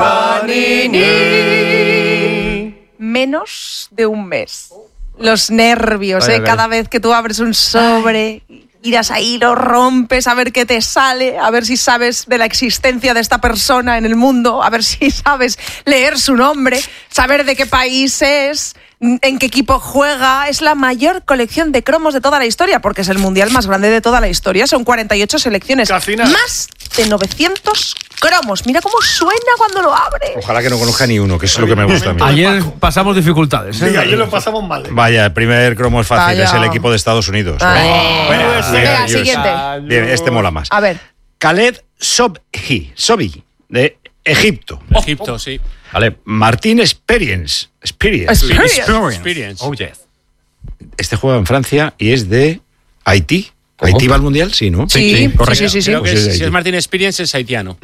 Panini. Menos de un mes. Los nervios, Vaya, ¿eh? vaya. Cada vez que tú abres un sobre, irás ahí, lo rompes, a ver qué te sale, a ver si sabes de la existencia de esta persona en el mundo, a ver si sabes leer su nombre, saber de qué país es, en qué equipo juega. Es la mayor colección de cromos de toda la historia, porque es el mundial más grande de toda la historia. Son cuarenta y ocho selecciones. Más de novecientos cromos. Mira cómo suena cuando lo abres. Ojalá que no conozca ni uno, que eso es lo que me gusta a mí. Ayer pasamos dificultades. ¿eh? Sí, ayer lo pasamos mal. Vaya, el primer cromo es fácil, Vaya. es el equipo de Estados Unidos. Ay. Bueno, Venga, venga, siguiente. Bien, este mola más. A ver. Khaled Sobhi, Sobhi, de Egipto. Egipto, sí. Vale, Martín Experience. Experience. Experience. Experience. Oh, yes. Este juega en Francia y es de Haití. ¿Haití va al Mundial? Sí, ¿no? Sí, sí, sí, sí, sí. Creo que Pues es de es- si Haití. es Martín Experience, es haitiano.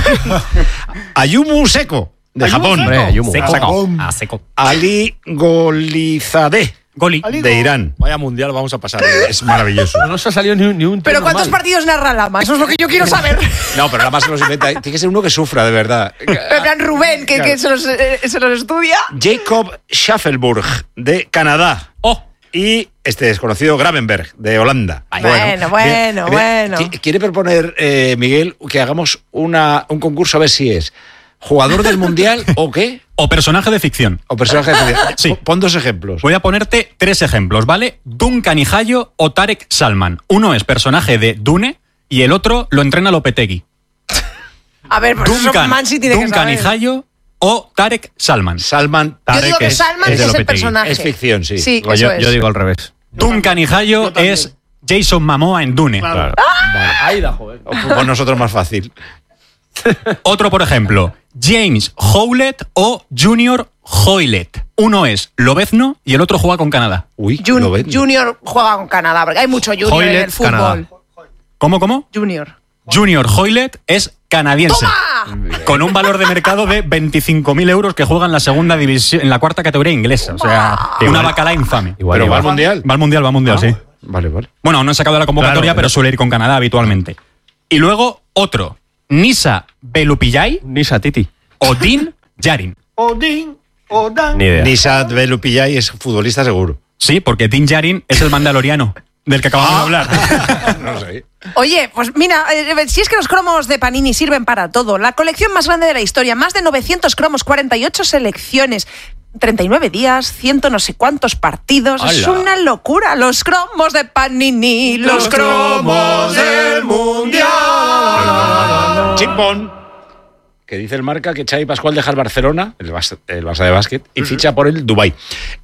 Ayumu Seko, de Japón. Hombre, Ayumu. Seco. Seco. Ah, seco. Ali Golizadeh, Goli. de Irán. Vaya mundial, vamos a pasar. Es maravilloso. No se ha salido ni un, ni un Pero tío ¿cuántos normal. partidos narra Lama? Eso es lo que yo quiero saber. No, pero nada más se los inventa. Tiene que ser uno que sufra, de verdad. En plan Rubén, que, que se, los, eh, se los estudia. Jacob Schaffelburg, de Canadá. Oh. Y este desconocido Gravenberg, de Holanda. Bueno, bueno, bien. bueno. Qui- Quiere proponer, eh, Miguel, que hagamos una, un concurso a ver si es jugador del Mundial o qué. O personaje de ficción. O personaje de ficción. Sí. Pon dos ejemplos. Voy a ponerte tres ejemplos, ¿vale? Duncan Ijayo o Tarek Salman. Uno es personaje de Dune y el otro lo entrena Lopetegui. A ver, pues eso Duncan, Mansi tiene que Duncan saber. Ijayo o Tarek Salman. Salman. Yo digo que Salman es, de el Lopetegui. personaje. Es ficción, sí. Sí, Pues eso yo, es. yo digo al revés. Duncan Ijayo es Jason Momoa en Dune. Claro. Ahí da, joder. Con nosotros más fácil. Otro, por ejemplo, James Howlett o Junior Hoylett. Uno es Lobezno y el otro juega con Canadá. Uy, Jun- Lobezno. Junior juega con Canadá, porque hay mucho Junior en Hoylett, el fútbol. Canadá. ¿Cómo, cómo? Junior. Junior Hoylett es canadiense. ¡Toma! Con un valor de mercado de veinticinco mil euros que juega en la segunda división, en la cuarta categoría inglesa. O sea, una bacala infame. Igual, Pero va al Mundial. Va al Mundial, va al Mundial, Ah, sí. Vale, vale. Bueno, aún no han sacado la convocatoria, Claro, pero suele ir con Canadá habitualmente. Y luego otro, Nisa Belupillay Nisa Titi. o Din Yarin. Odín, Odán. Ni idea. Nisat Belupillay es futbolista seguro. Sí, porque Din Yarin es el mandaloriano del que acabamos de hablar. No sé. Oye, pues mira, eh, si es que los cromos de Panini sirven para todo. La colección más grande de la historia, más de novecientos cromos, cuarenta y ocho selecciones, treinta y nueve días, ciento no sé cuántos partidos. Es ¡Hala! una locura. Los cromos de Panini, los cromos del Mundial. Chimpón. Que dice el marca que Xavi Pascual deja el Barcelona, el Barça, el Barça de básquet, y ficha por el Dubai.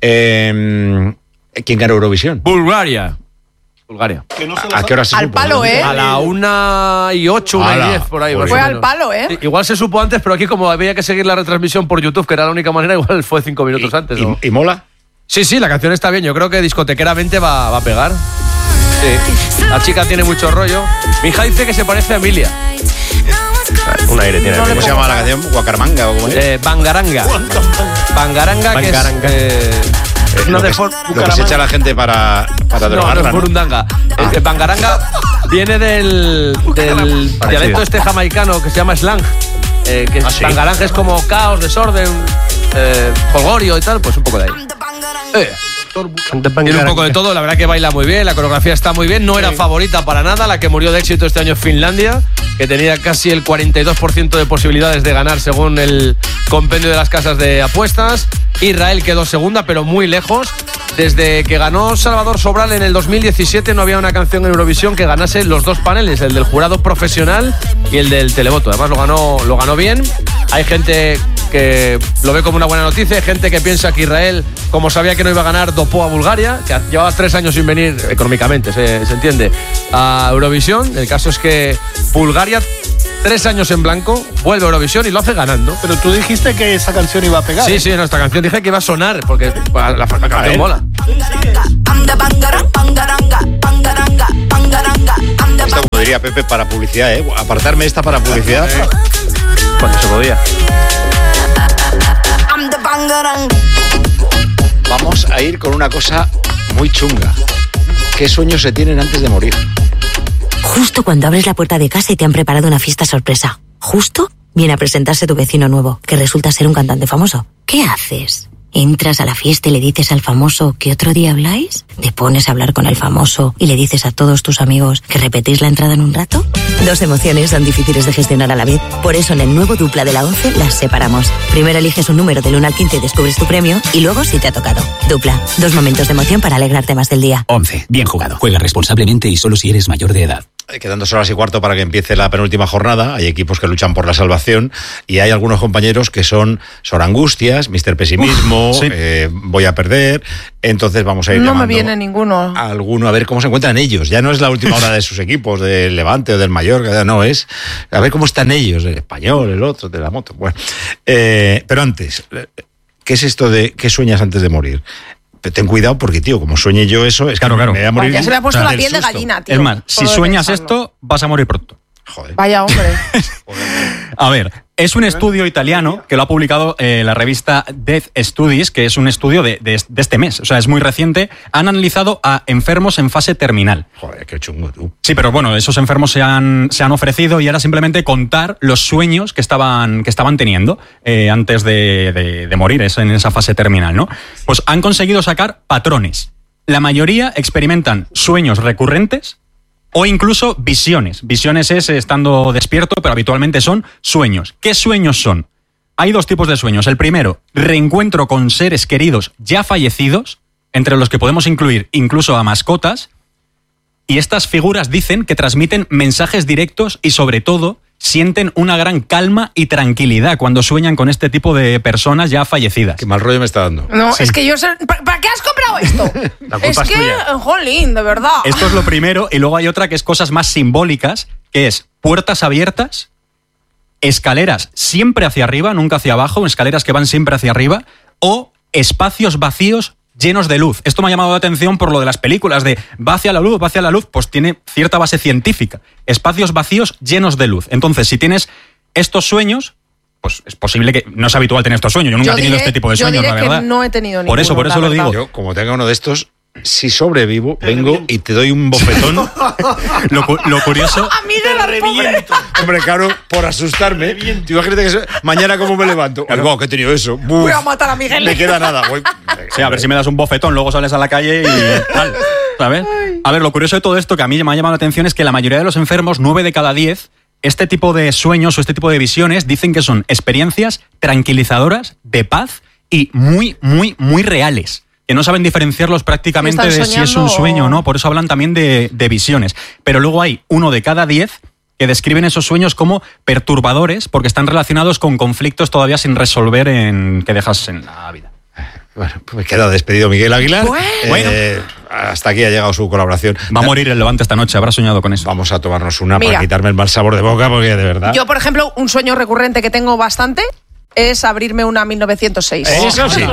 Eh, ¿Quién ganó Eurovisión? Bulgaria. Bulgaria. ¿A qué hora se Al supo? palo, ¿eh? A la una y ocho, una Ala. y diez, por ahí. Fue más o Fue menos. al palo, ¿eh? Sí, igual se supo antes, pero aquí como había que seguir la retransmisión por YouTube, que era la única manera, igual fue cinco minutos antes. ¿no? ¿Y, y mola? Sí, sí, la canción está bien. Yo creo que discotequeramente va, va a pegar. Sí. La chica tiene mucho rollo. Mi hija dice que se parece a Emilia. Un aire tiene. ¿Cómo se llama la canción? ¿Guacarmanga o cómo es? Eh, Bangaranga. Bangaranga, que es, Bangaranga. eh, es una lo, que, de es- for- lo que se echa la gente para, para No, drogarla, no, ¿no? Burundanga. El, el Bangaranga viene del, del dialecto este jamaicano que se llama slang. Eh, que ¿Ah, sí? Bangaranga es como caos, desorden, eh, jolgorio y tal, pues un poco de ahí. Eh. Tiene un poco de todo, la verdad que baila muy bien, la coreografía está muy bien, no era favorita para nada, la que murió de éxito este año es Finlandia, que tenía casi el cuarenta y dos por ciento de posibilidades de ganar según el compendio de las casas de apuestas. Israel quedó segunda, pero muy lejos. Desde que ganó Salvador Sobral en el dos mil diecisiete no había una canción en Eurovisión que ganase los dos paneles, el del jurado profesional y el del televoto. Además lo ganó, lo ganó bien. Hay gente que lo ve como una buena noticia, hay gente que piensa que Israel, como sabía que no iba a ganar, dopó a Bulgaria, que llevaba tres años sin venir, económicamente, se, se entiende, a Eurovisión. El caso es que Bulgaria, tres años en blanco, vuelve a Eurovisión y lo hace ganando. Pero tú dijiste que esa canción iba a pegar. Sí, sí, en esta canción dije que iba a sonar, porque la, la, la canción mola. Esta, como diría Pepe, para publicidad, ¿eh? Apartarme esta para publicidad. Cuando se podía. Vamos a ir con una cosa muy chunga. ¿Qué sueños se tienen antes de morir? Justo cuando abres la puerta de casa y te han preparado una fiesta sorpresa. Justo viene a presentarse tu vecino nuevo, que resulta ser un cantante famoso. ¿Qué haces? ¿Entras a la fiesta y le dices al famoso que otro día habláis? ¿Te pones a hablar con el famoso y le dices a todos tus amigos que repetís la entrada en un rato? Dos emociones son difíciles de gestionar a la vez. Por eso en el nuevo Dupla de la once las separamos. Primero eliges un número del uno al quince y descubres tu premio, y luego si te ha tocado. Dupla, dos momentos de emoción para alegrarte más del día. once. Bien jugado. Juega responsablemente y solo si eres mayor de edad. Quedan dos horas y cuarto para que empiece la penúltima jornada. Hay equipos que luchan por la salvación y hay algunos compañeros que son Sor Angustias, mister Pesimismo, Uf, sí. eh, voy a perder. Entonces vamos a ir No llamando me viene ninguno. a alguno a ver cómo se encuentran ellos. Ya no es la última hora de sus equipos, del Levante o del Mallorca, no es. A ver cómo están ellos, el español, el otro, de la moto. Bueno, eh, pero antes, ¿qué es esto de qué sueñas antes de morir? Ten cuidado porque, tío, como sueñe yo eso, es que claro, claro. me voy a morir. Ya se me ha puesto del la piel de susto. gallina, tío. Es más, si Solo de sueñas pensarlo. esto, vas a morir pronto. Joder. Vaya hombre. A ver, es un estudio italiano que lo ha publicado eh, la revista Death Studies, que es un estudio de, de, de este mes, o sea, es muy reciente. Han analizado a enfermos en fase terminal. Joder, qué chungo tú. Sí, pero bueno, esos enfermos se han, se han ofrecido y era simplemente contar los sueños que estaban, que estaban teniendo eh, antes de, de, de morir es en esa fase terminal, ¿no? Pues han conseguido sacar patrones. La mayoría experimentan sueños recurrentes o incluso visiones. Visiones es estando despierto, pero habitualmente son sueños. ¿Qué sueños son? Hay dos tipos de sueños. El primero, reencuentro con seres queridos ya fallecidos, entre los que podemos incluir incluso a mascotas. Y estas figuras dicen que transmiten mensajes directos y, sobre todo, sienten una gran calma y tranquilidad cuando sueñan con este tipo de personas ya fallecidas. Qué mal rollo me está dando. No, Sí. es que yo sé... ¿Para, para qué has comprado esto? La culpa es es que, tuya. jolín, de verdad. Esto es lo primero, y luego hay otra que es cosas más simbólicas, que es puertas abiertas, escaleras siempre hacia arriba, nunca hacia abajo, escaleras que van siempre hacia arriba, o espacios vacíos llenos de luz. Esto me ha llamado la atención por lo de las películas de va hacia la luz, va hacia la luz, pues tiene cierta base científica. Espacios vacíos llenos de luz. Entonces, si tienes estos sueños, pues es posible que... No es habitual tener estos sueños, yo nunca Yo he tenido diré- este tipo de yo sueños, diré la que verdad. no he tenido Por eso, ninguno, por eso la lo digo. Yo, como tenga uno de estos, si sobrevivo, vengo y te doy un bofetón. Lo, cu- lo curioso... A mí de la reviento. Hombre, claro, por asustarme. Tú imagínate que se- mañana cómo me levanto. Ay, wow, que he tenido eso. Buf, Voy a matar a Miguel. me queda nada. Voy- Sí, a ver si me das un bofetón, luego sales a la calle y tal, ¿sabes? A ver, lo curioso de todo esto que a mí me ha llamado la atención es que la mayoría de los enfermos, nueve de cada diez, este tipo de sueños o este tipo de visiones dicen que son experiencias tranquilizadoras, de paz y muy, muy, muy reales. Que no saben diferenciarlos prácticamente ¿Están de si es un soñando sueño o o- no, por eso hablan también de, de visiones. Pero luego hay uno de cada diez que describen esos sueños como perturbadores porque están relacionados con conflictos todavía sin resolver en que dejas en la vida. Bueno, pues me queda despedido Miguel Aguilar. Bueno. Eh, hasta aquí ha llegado su colaboración. Va a morir el Levante esta noche, habrá soñado con eso. Vamos a tomarnos una Mira. para quitarme el mal sabor de boca, porque de verdad. Yo, por ejemplo, un sueño recurrente que tengo bastante es abrirme una mil novecientos seis. Eso sí.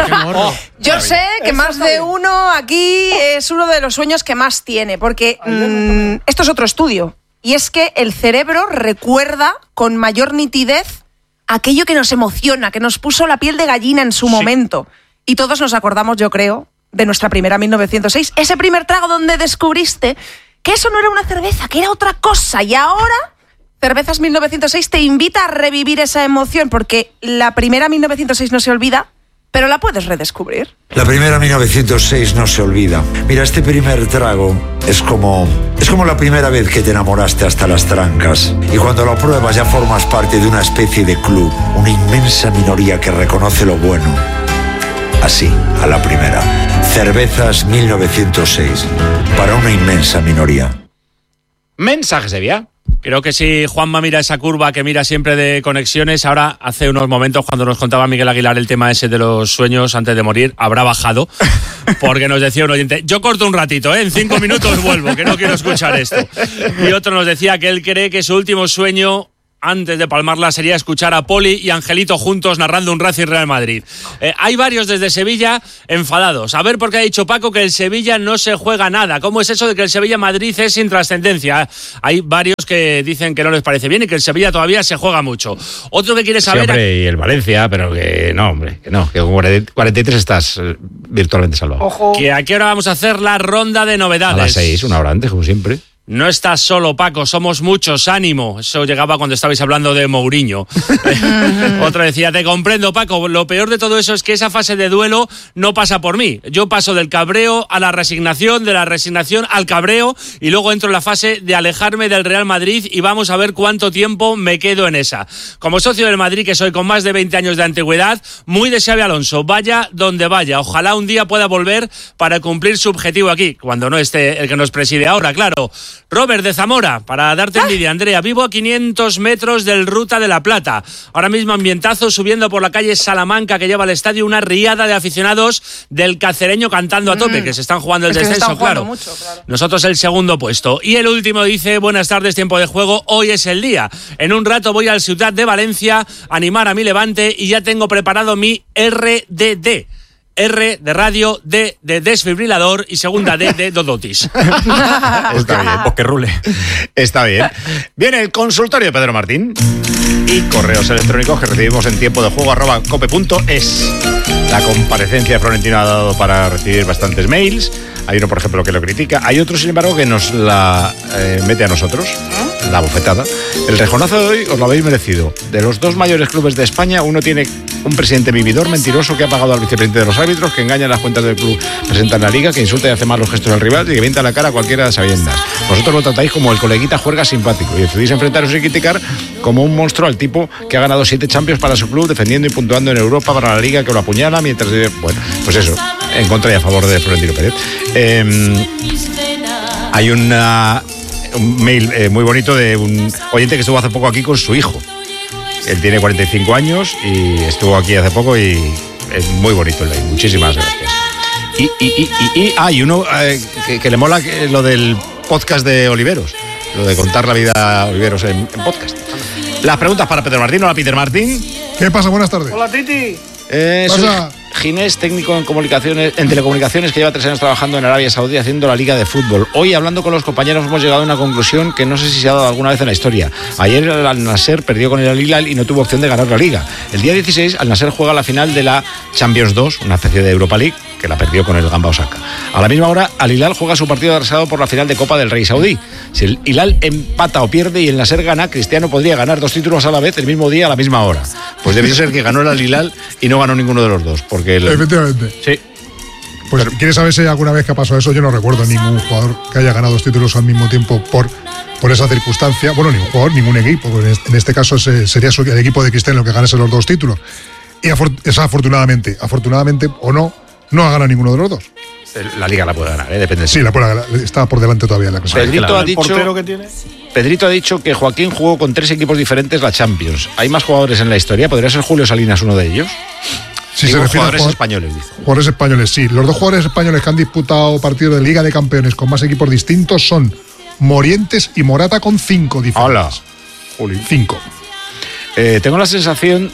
Yo sé que más de uno aquí es uno de los sueños que más tiene, porque mm, esto es otro estudio. Y es que el cerebro recuerda con mayor nitidez aquello que nos emociona, que nos puso la piel de gallina en su momento. Y todos nos acordamos, yo creo, de nuestra primera mil novecientos seis. Ese primer trago donde descubriste que eso no era una cerveza, que era otra cosa. Y ahora, Cervezas mil novecientos seis te invita a revivir esa emoción, porque la primera mil novecientos seis no se olvida, pero la puedes redescubrir. La primera mil novecientos seis no se olvida. Mira, este primer trago es como... Es como la primera vez que te enamoraste hasta las trancas. Y cuando lo pruebas ya formas parte de una especie de club. Una inmensa minoría que reconoce lo bueno. Así, a la primera. Cervezas mil novecientos seis, para una inmensa minoría. Mensajes de vía. Creo que si Juanma mira esa curva que mira siempre de conexiones, ahora hace unos momentos cuando nos contaba Miguel Aguilar el tema ese de los sueños antes de morir, habrá bajado, porque nos decía un oyente, yo corto un ratito, ¿eh? En cinco minutos vuelvo, que no quiero escuchar esto. Y otro nos decía que él cree que su último sueño antes de palmarla sería escuchar a Poli y Angelito juntos narrando un Racing Real Madrid. Eh, hay varios desde Sevilla enfadados. A ver por qué ha dicho Paco que el Sevilla no se juega nada. ¿Cómo es eso de que el Sevilla-Madrid es sin trascendencia? Hay varios que dicen que no les parece bien y que el Sevilla todavía se juega mucho. Otro que quiere saber... Sí, hombre, y el Valencia, pero que no, hombre, que no, que con cuarenta y tres estás eh, virtualmente salvado. Ojo. Que a qué hora vamos a hacer la ronda de novedades. A las seis, una hora antes, como siempre. No estás solo, Paco, somos muchos, ánimo. Eso llegaba cuando estabais hablando de Mourinho. Otro decía, te comprendo, Paco, lo peor de todo eso es que esa fase de duelo no pasa por mí. Yo paso del cabreo a la resignación, de la resignación al cabreo, y luego entro en la fase de alejarme del Real Madrid y vamos a ver cuánto tiempo me quedo en esa. Como socio del Madrid, que soy con más de veinte años de antigüedad, muy deseable Alonso, vaya donde vaya. Ojalá un día pueda volver para cumplir su objetivo aquí, cuando no esté el que nos preside ahora, claro. Robert de Zamora, para darte envidia, Andrea, vivo a quinientos metros del Ruta de la Plata. Ahora mismo ambientazo subiendo por la calle Salamanca que lleva al estadio una riada de aficionados del Cacereño cantando a tope, mm. que se están jugando el es descenso, claro. Mucho, claro. Nosotros el segundo puesto. Y el último dice, buenas tardes, tiempo de juego, hoy es el día. En un rato voy al Ciutat de Valencia a animar a mi Levante y ya tengo preparado mi R D D. R de radio, D de desfibrilador y segunda D de Dodotis. Está bien, pues que rule. Está bien. Viene el consultorio de Pedro Martín y correos electrónicos que recibimos en tiempo de juego arroba cope punto es. La comparecencia de Florentino ha dado para recibir bastantes mails. Hay uno, por ejemplo, que lo critica. Hay otro, sin embargo, que nos la eh, mete a nosotros, la bofetada. El rejonazo de hoy os lo habéis merecido. De los dos mayores clubes de España, uno tiene un presidente vividor, mentiroso, que ha pagado al vicepresidente de los árbitros, que engaña las cuentas del club, presenta en la liga, que insulta y hace mal los gestos al rival y que mienta la cara a cualquiera de sabiendas. Vosotros lo tratáis como el coleguita juerga simpático y decidís enfrentaros y criticar como un monstruo al tipo que ha ganado siete Champions para su club, defendiendo y puntuando en Europa para la liga, que lo apuñala mientras... Bueno, pues eso, en contra y a favor de Florentino Pérez. Eh, hay una, un mail eh, muy bonito de un oyente que estuvo hace poco aquí con su hijo. Él tiene cuarenta y cinco años y estuvo aquí hace poco y es muy bonito el mail. Muchísimas gracias. Y, y, y, y, y hay uno eh, que, que le mola que, lo del podcast de Oliveros, lo de contar la vida a Oliveros en, en podcast. Las preguntas para Pedro Martín. Hola, Peter Martín. ¿Qué pasa? Buenas tardes. Hola, Titi. Eh, soy Ginés, técnico en comunicaciones, en telecomunicaciones, que lleva tres años trabajando en Arabia Saudí haciendo la liga de fútbol. Hoy, hablando con los compañeros, hemos llegado a una conclusión que no sé si se ha dado alguna vez en la historia. Ayer el Al-Nasser perdió con el Al-Hilal y no tuvo opción de ganar la liga. El día dieciséis, Al-Nasser juega la final de la Champions dos, una especie de Europa League, que la perdió con el Gamba Osaka. A la misma hora, Al-Hilal juega su partido atrasado por la final de Copa del Rey Saudí. Si el Hilal empata o pierde y el Nasser gana, Cristiano podría ganar dos títulos a la vez el mismo día a la misma hora. Pues debió ser que ganó el Al-Hilal y no ganó ninguno de los dos. Porque el... Efectivamente. Sí. Pues, Pero... ¿quieres saber si alguna vez que ha pasado eso? Yo no recuerdo ningún jugador que haya ganado dos títulos al mismo tiempo por, por esa circunstancia. Bueno, ningún jugador, ningún equipo. En este caso sería el equipo de Cristiano el que ganase los dos títulos. Y afortunadamente, afortunadamente o no, no ha ganado ninguno de los dos. La liga la puede ganar, ¿eh? Depende. Sí, la puede ganar. Está por delante todavía la cosa. Pedrito ha dicho, portero que tiene? Pedrito ha dicho que Joaquín jugó con tres equipos diferentes la Champions. ¿Hay más jugadores en la historia? ¿Podría ser Julio Salinas uno de ellos? Sí, Digo, se refiere jugadores a españoles, dice. Jugadores españoles, sí. Los dos jugadores españoles que han disputado partidos de Liga de Campeones con más equipos distintos son Morientes y Morata, con cinco diferentes. Hola. Cinco. Eh, tengo la sensación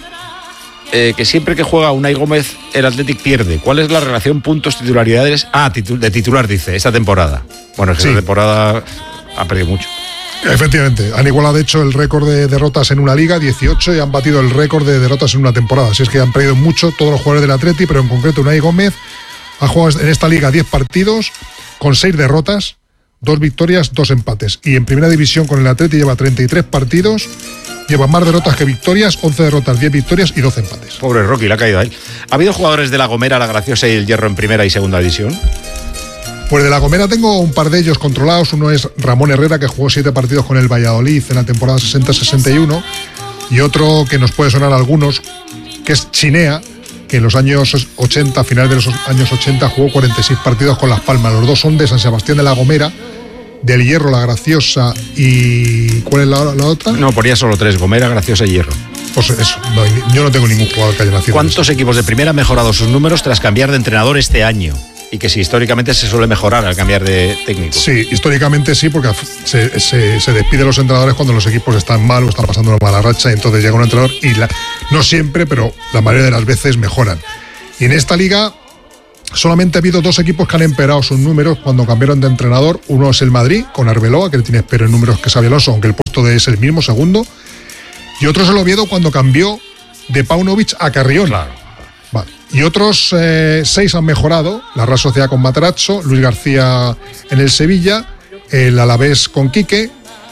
eh, que siempre que juega Unai Gómez, el Athletic pierde. ¿Cuál es la relación puntos titularidades? Ah, titu- de titular, dice, esta temporada. Bueno, es que Sí. esta temporada ha perdido mucho. Efectivamente, han igualado de hecho el récord de derrotas en una liga, dieciocho, y han batido el récord de derrotas en una temporada. Así es que han perdido mucho todos los jugadores del Atleti, pero en concreto Unai Gómez ha jugado en esta liga diez partidos con seis derrotas, dos victorias, dos empates. Y en primera división con el Atleti lleva treinta y tres partidos, lleva más derrotas que victorias, once derrotas, diez victorias y doce empates. Pobre Rocky, le ha caído a él. ¿Ha habido jugadores de La Gomera, La Graciosa y el Hierro en primera y segunda división? Pues de La Gomera tengo un par de ellos controlados. Uno es Ramón Herrera, que jugó siete partidos con el Valladolid en la temporada sesenta sesenta y uno, y otro que nos puede sonar a algunos, que es Chinea, que en los años ochenta, finales de los años ochenta, jugó cuarenta y seis partidos con Las Palmas. Los dos son de San Sebastián de la Gomera, del Hierro, La Graciosa y... ¿cuál es la, la otra? No, ponía solo tres, Gomera, Graciosa y Hierro. Pues eso, no, yo no tengo ningún jugador que haya nacido. ¿Cuántos equipos de primera han mejorado sus números tras cambiar de entrenador este año? Y que si históricamente se suele mejorar al cambiar de técnico. Sí, históricamente sí, porque se, se, se despide a los entrenadores cuando los equipos están mal o están pasando una mala racha, y entonces llega un entrenador y la, no siempre, pero la mayoría de las veces mejoran. Y en esta liga solamente ha habido dos equipos que han empeorado sus números cuando cambiaron de entrenador. Uno es el Madrid, con Arbeloa, que tiene peores números que Xabi Alonso, aunque el puesto de es el mismo, segundo. Y otro es el Oviedo, cuando cambió de Paunovic a Carrión. Claro. Vale. Y otros eh, seis han mejorado: la Real Sociedad con Materazzo, Luis García en el Sevilla, el Alavés con Quique,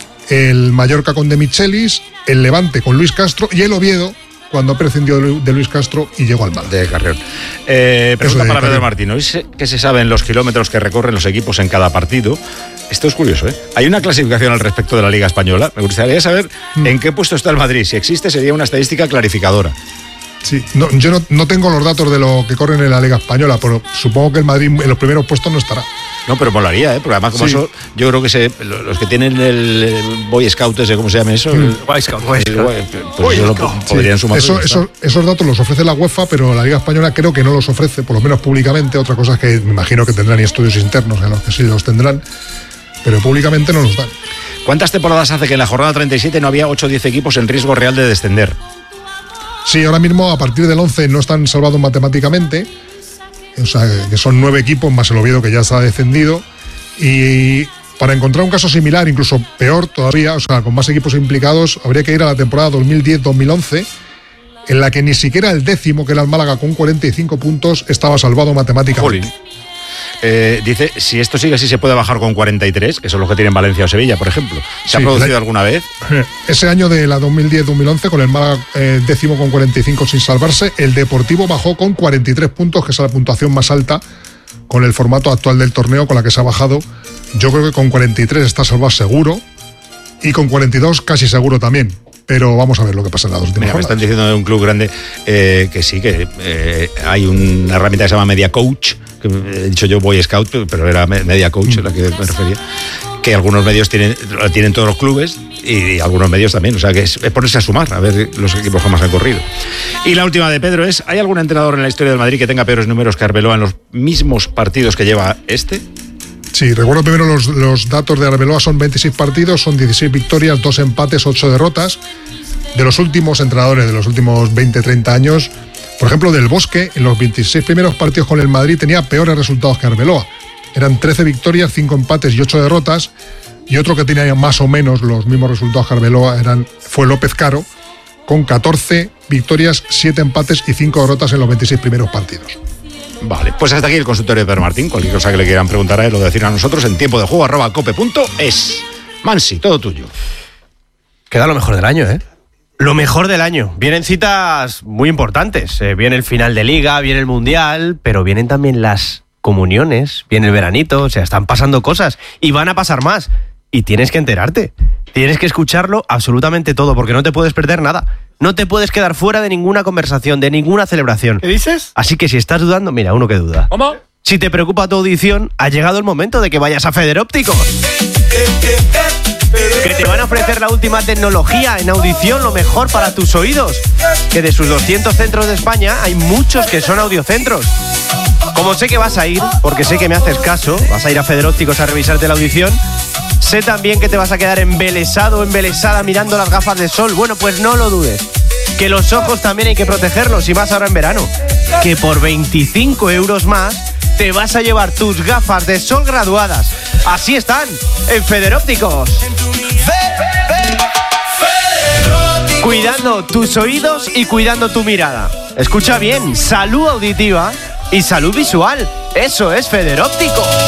el Mallorca con De Michelis, el Levante con Luis Castro y el Oviedo cuando prescindió de Luis Castro y llegó al Málaga. De Carrión. Eh, pregunta para Pedro Martín. Hoy sé que se saben los kilómetros que recorren los equipos en cada partido. Esto es curioso, ¿eh? Hay una clasificación al respecto de la Liga Española. Me gustaría saber mm. en qué puesto está el Madrid. Si existe, sería una estadística clarificadora. Sí, no, yo no, no tengo los datos de lo que corren en la Liga Española, pero supongo que el Madrid en los primeros puestos no estará. No, pero molaría, ¿eh? Porque además como sí. eso, yo creo que se, los que tienen el Boy Scout, ese, ¿cómo se llama eso? Mm. Boy Scout, Boy Scout. Pues Boy eso Scout. Lo podrían sí. sumar. Eso, eso, esos datos los ofrece la UEFA, pero la Liga Española creo que no los ofrece, por lo menos públicamente. Otra cosa es que me imagino que tendrán estudios internos en los que sí los tendrán, pero públicamente no los dan. ¿Cuántas temporadas hace que en la jornada treinta y siete no había ocho o diez equipos en riesgo real de descender? Sí, ahora mismo a partir del once no están salvados matemáticamente, o sea, que son nueve equipos más el Oviedo, que ya está descendido, y para encontrar un caso similar, incluso peor todavía, o sea, con más equipos implicados, habría que ir a la temporada dos mil diez dos mil once, en la que ni siquiera el décimo, que era el Málaga con cuarenta y cinco puntos, estaba salvado matemáticamente. Jolín. Eh, dice, si esto sigue así se puede bajar con cuarenta y tres, que son los que tienen Valencia o Sevilla, por ejemplo. ¿Se sí, ha producido la, alguna vez? Ese año de la dos mil diez dos mil once, con el Málaga eh, décimo con cuarenta y cinco sin salvarse, el Deportivo bajó con cuarenta y tres puntos, que es la puntuación más alta con el formato actual del torneo, con la que se ha bajado. Yo creo que con cuarenta y tres está salvado seguro, y con cuarenta y dos casi seguro también. Pero vamos a ver lo que pasa en la dos últimas Mira, me están diciendo de un club grande eh, que sí, que eh, hay una herramienta que se llama Media Coach, que he dicho yo Boy Scout, pero era Media Coach a la que me refería, que algunos medios tienen, tienen todos los clubes y algunos medios también, o sea que es, es ponerse a sumar, a ver los equipos que más han corrido. Y la última de Pedro es, ¿hay algún entrenador en la historia del Madrid que tenga peores números que Arbeloa en los mismos partidos que lleva este? Sí, recuerdo primero los, los datos de Arbeloa, son veintiséis partidos, son dieciséis victorias, dos empates, ocho derrotas. De los últimos entrenadores, de los últimos veinte treinta años, por ejemplo, Del Bosque, en los veintiséis primeros partidos con el Madrid tenía peores resultados que Arbeloa. Eran trece victorias, cinco empates y ocho derrotas. Y otro que tenía más o menos los mismos resultados que Arbeloa eran, fue López Caro, con catorce victorias, siete empates y cinco derrotas en los veintiséis primeros partidos. Vale, pues hasta aquí el consultorio de Pedro Martín. Cualquier cosa que le quieran preguntar a él o decir a nosotros en tiempo de juego arroba cope punto es. Mansi, todo tuyo. Queda lo mejor del año, ¿eh? Lo mejor del año. Vienen citas muy importantes. Eh, viene el final de Liga, viene el Mundial, pero vienen también las comuniones, viene el veranito, o sea, están pasando cosas y van a pasar más. Y tienes que enterarte. Tienes que escucharlo absolutamente todo, porque no te puedes perder nada. No te puedes quedar fuera de ninguna conversación, de ninguna celebración. ¿Qué dices? Así que si estás dudando, mira, uno que duda. ¿Cómo? Si te preocupa tu audición, ha llegado el momento de que vayas a Federópticos. Que te van a ofrecer la última tecnología en audición, lo mejor para tus oídos. Que de sus doscientos centros de España hay muchos que son audiocentros. Como sé que vas a ir, porque sé que me haces caso, vas a ir a Federópticos a revisarte la audición, sé también que te vas a quedar embelesado o embelesada mirando las gafas de sol. Bueno, pues no lo dudes. Que los ojos también hay que protegerlos, y más ahora en verano. Que por veinticinco euros más te vas a llevar tus gafas de sol graduadas. Así están, en Federópticos. Cuidando tus oídos y cuidando tu mirada. Escucha bien, salud auditiva y salud visual. Eso es Federópticos.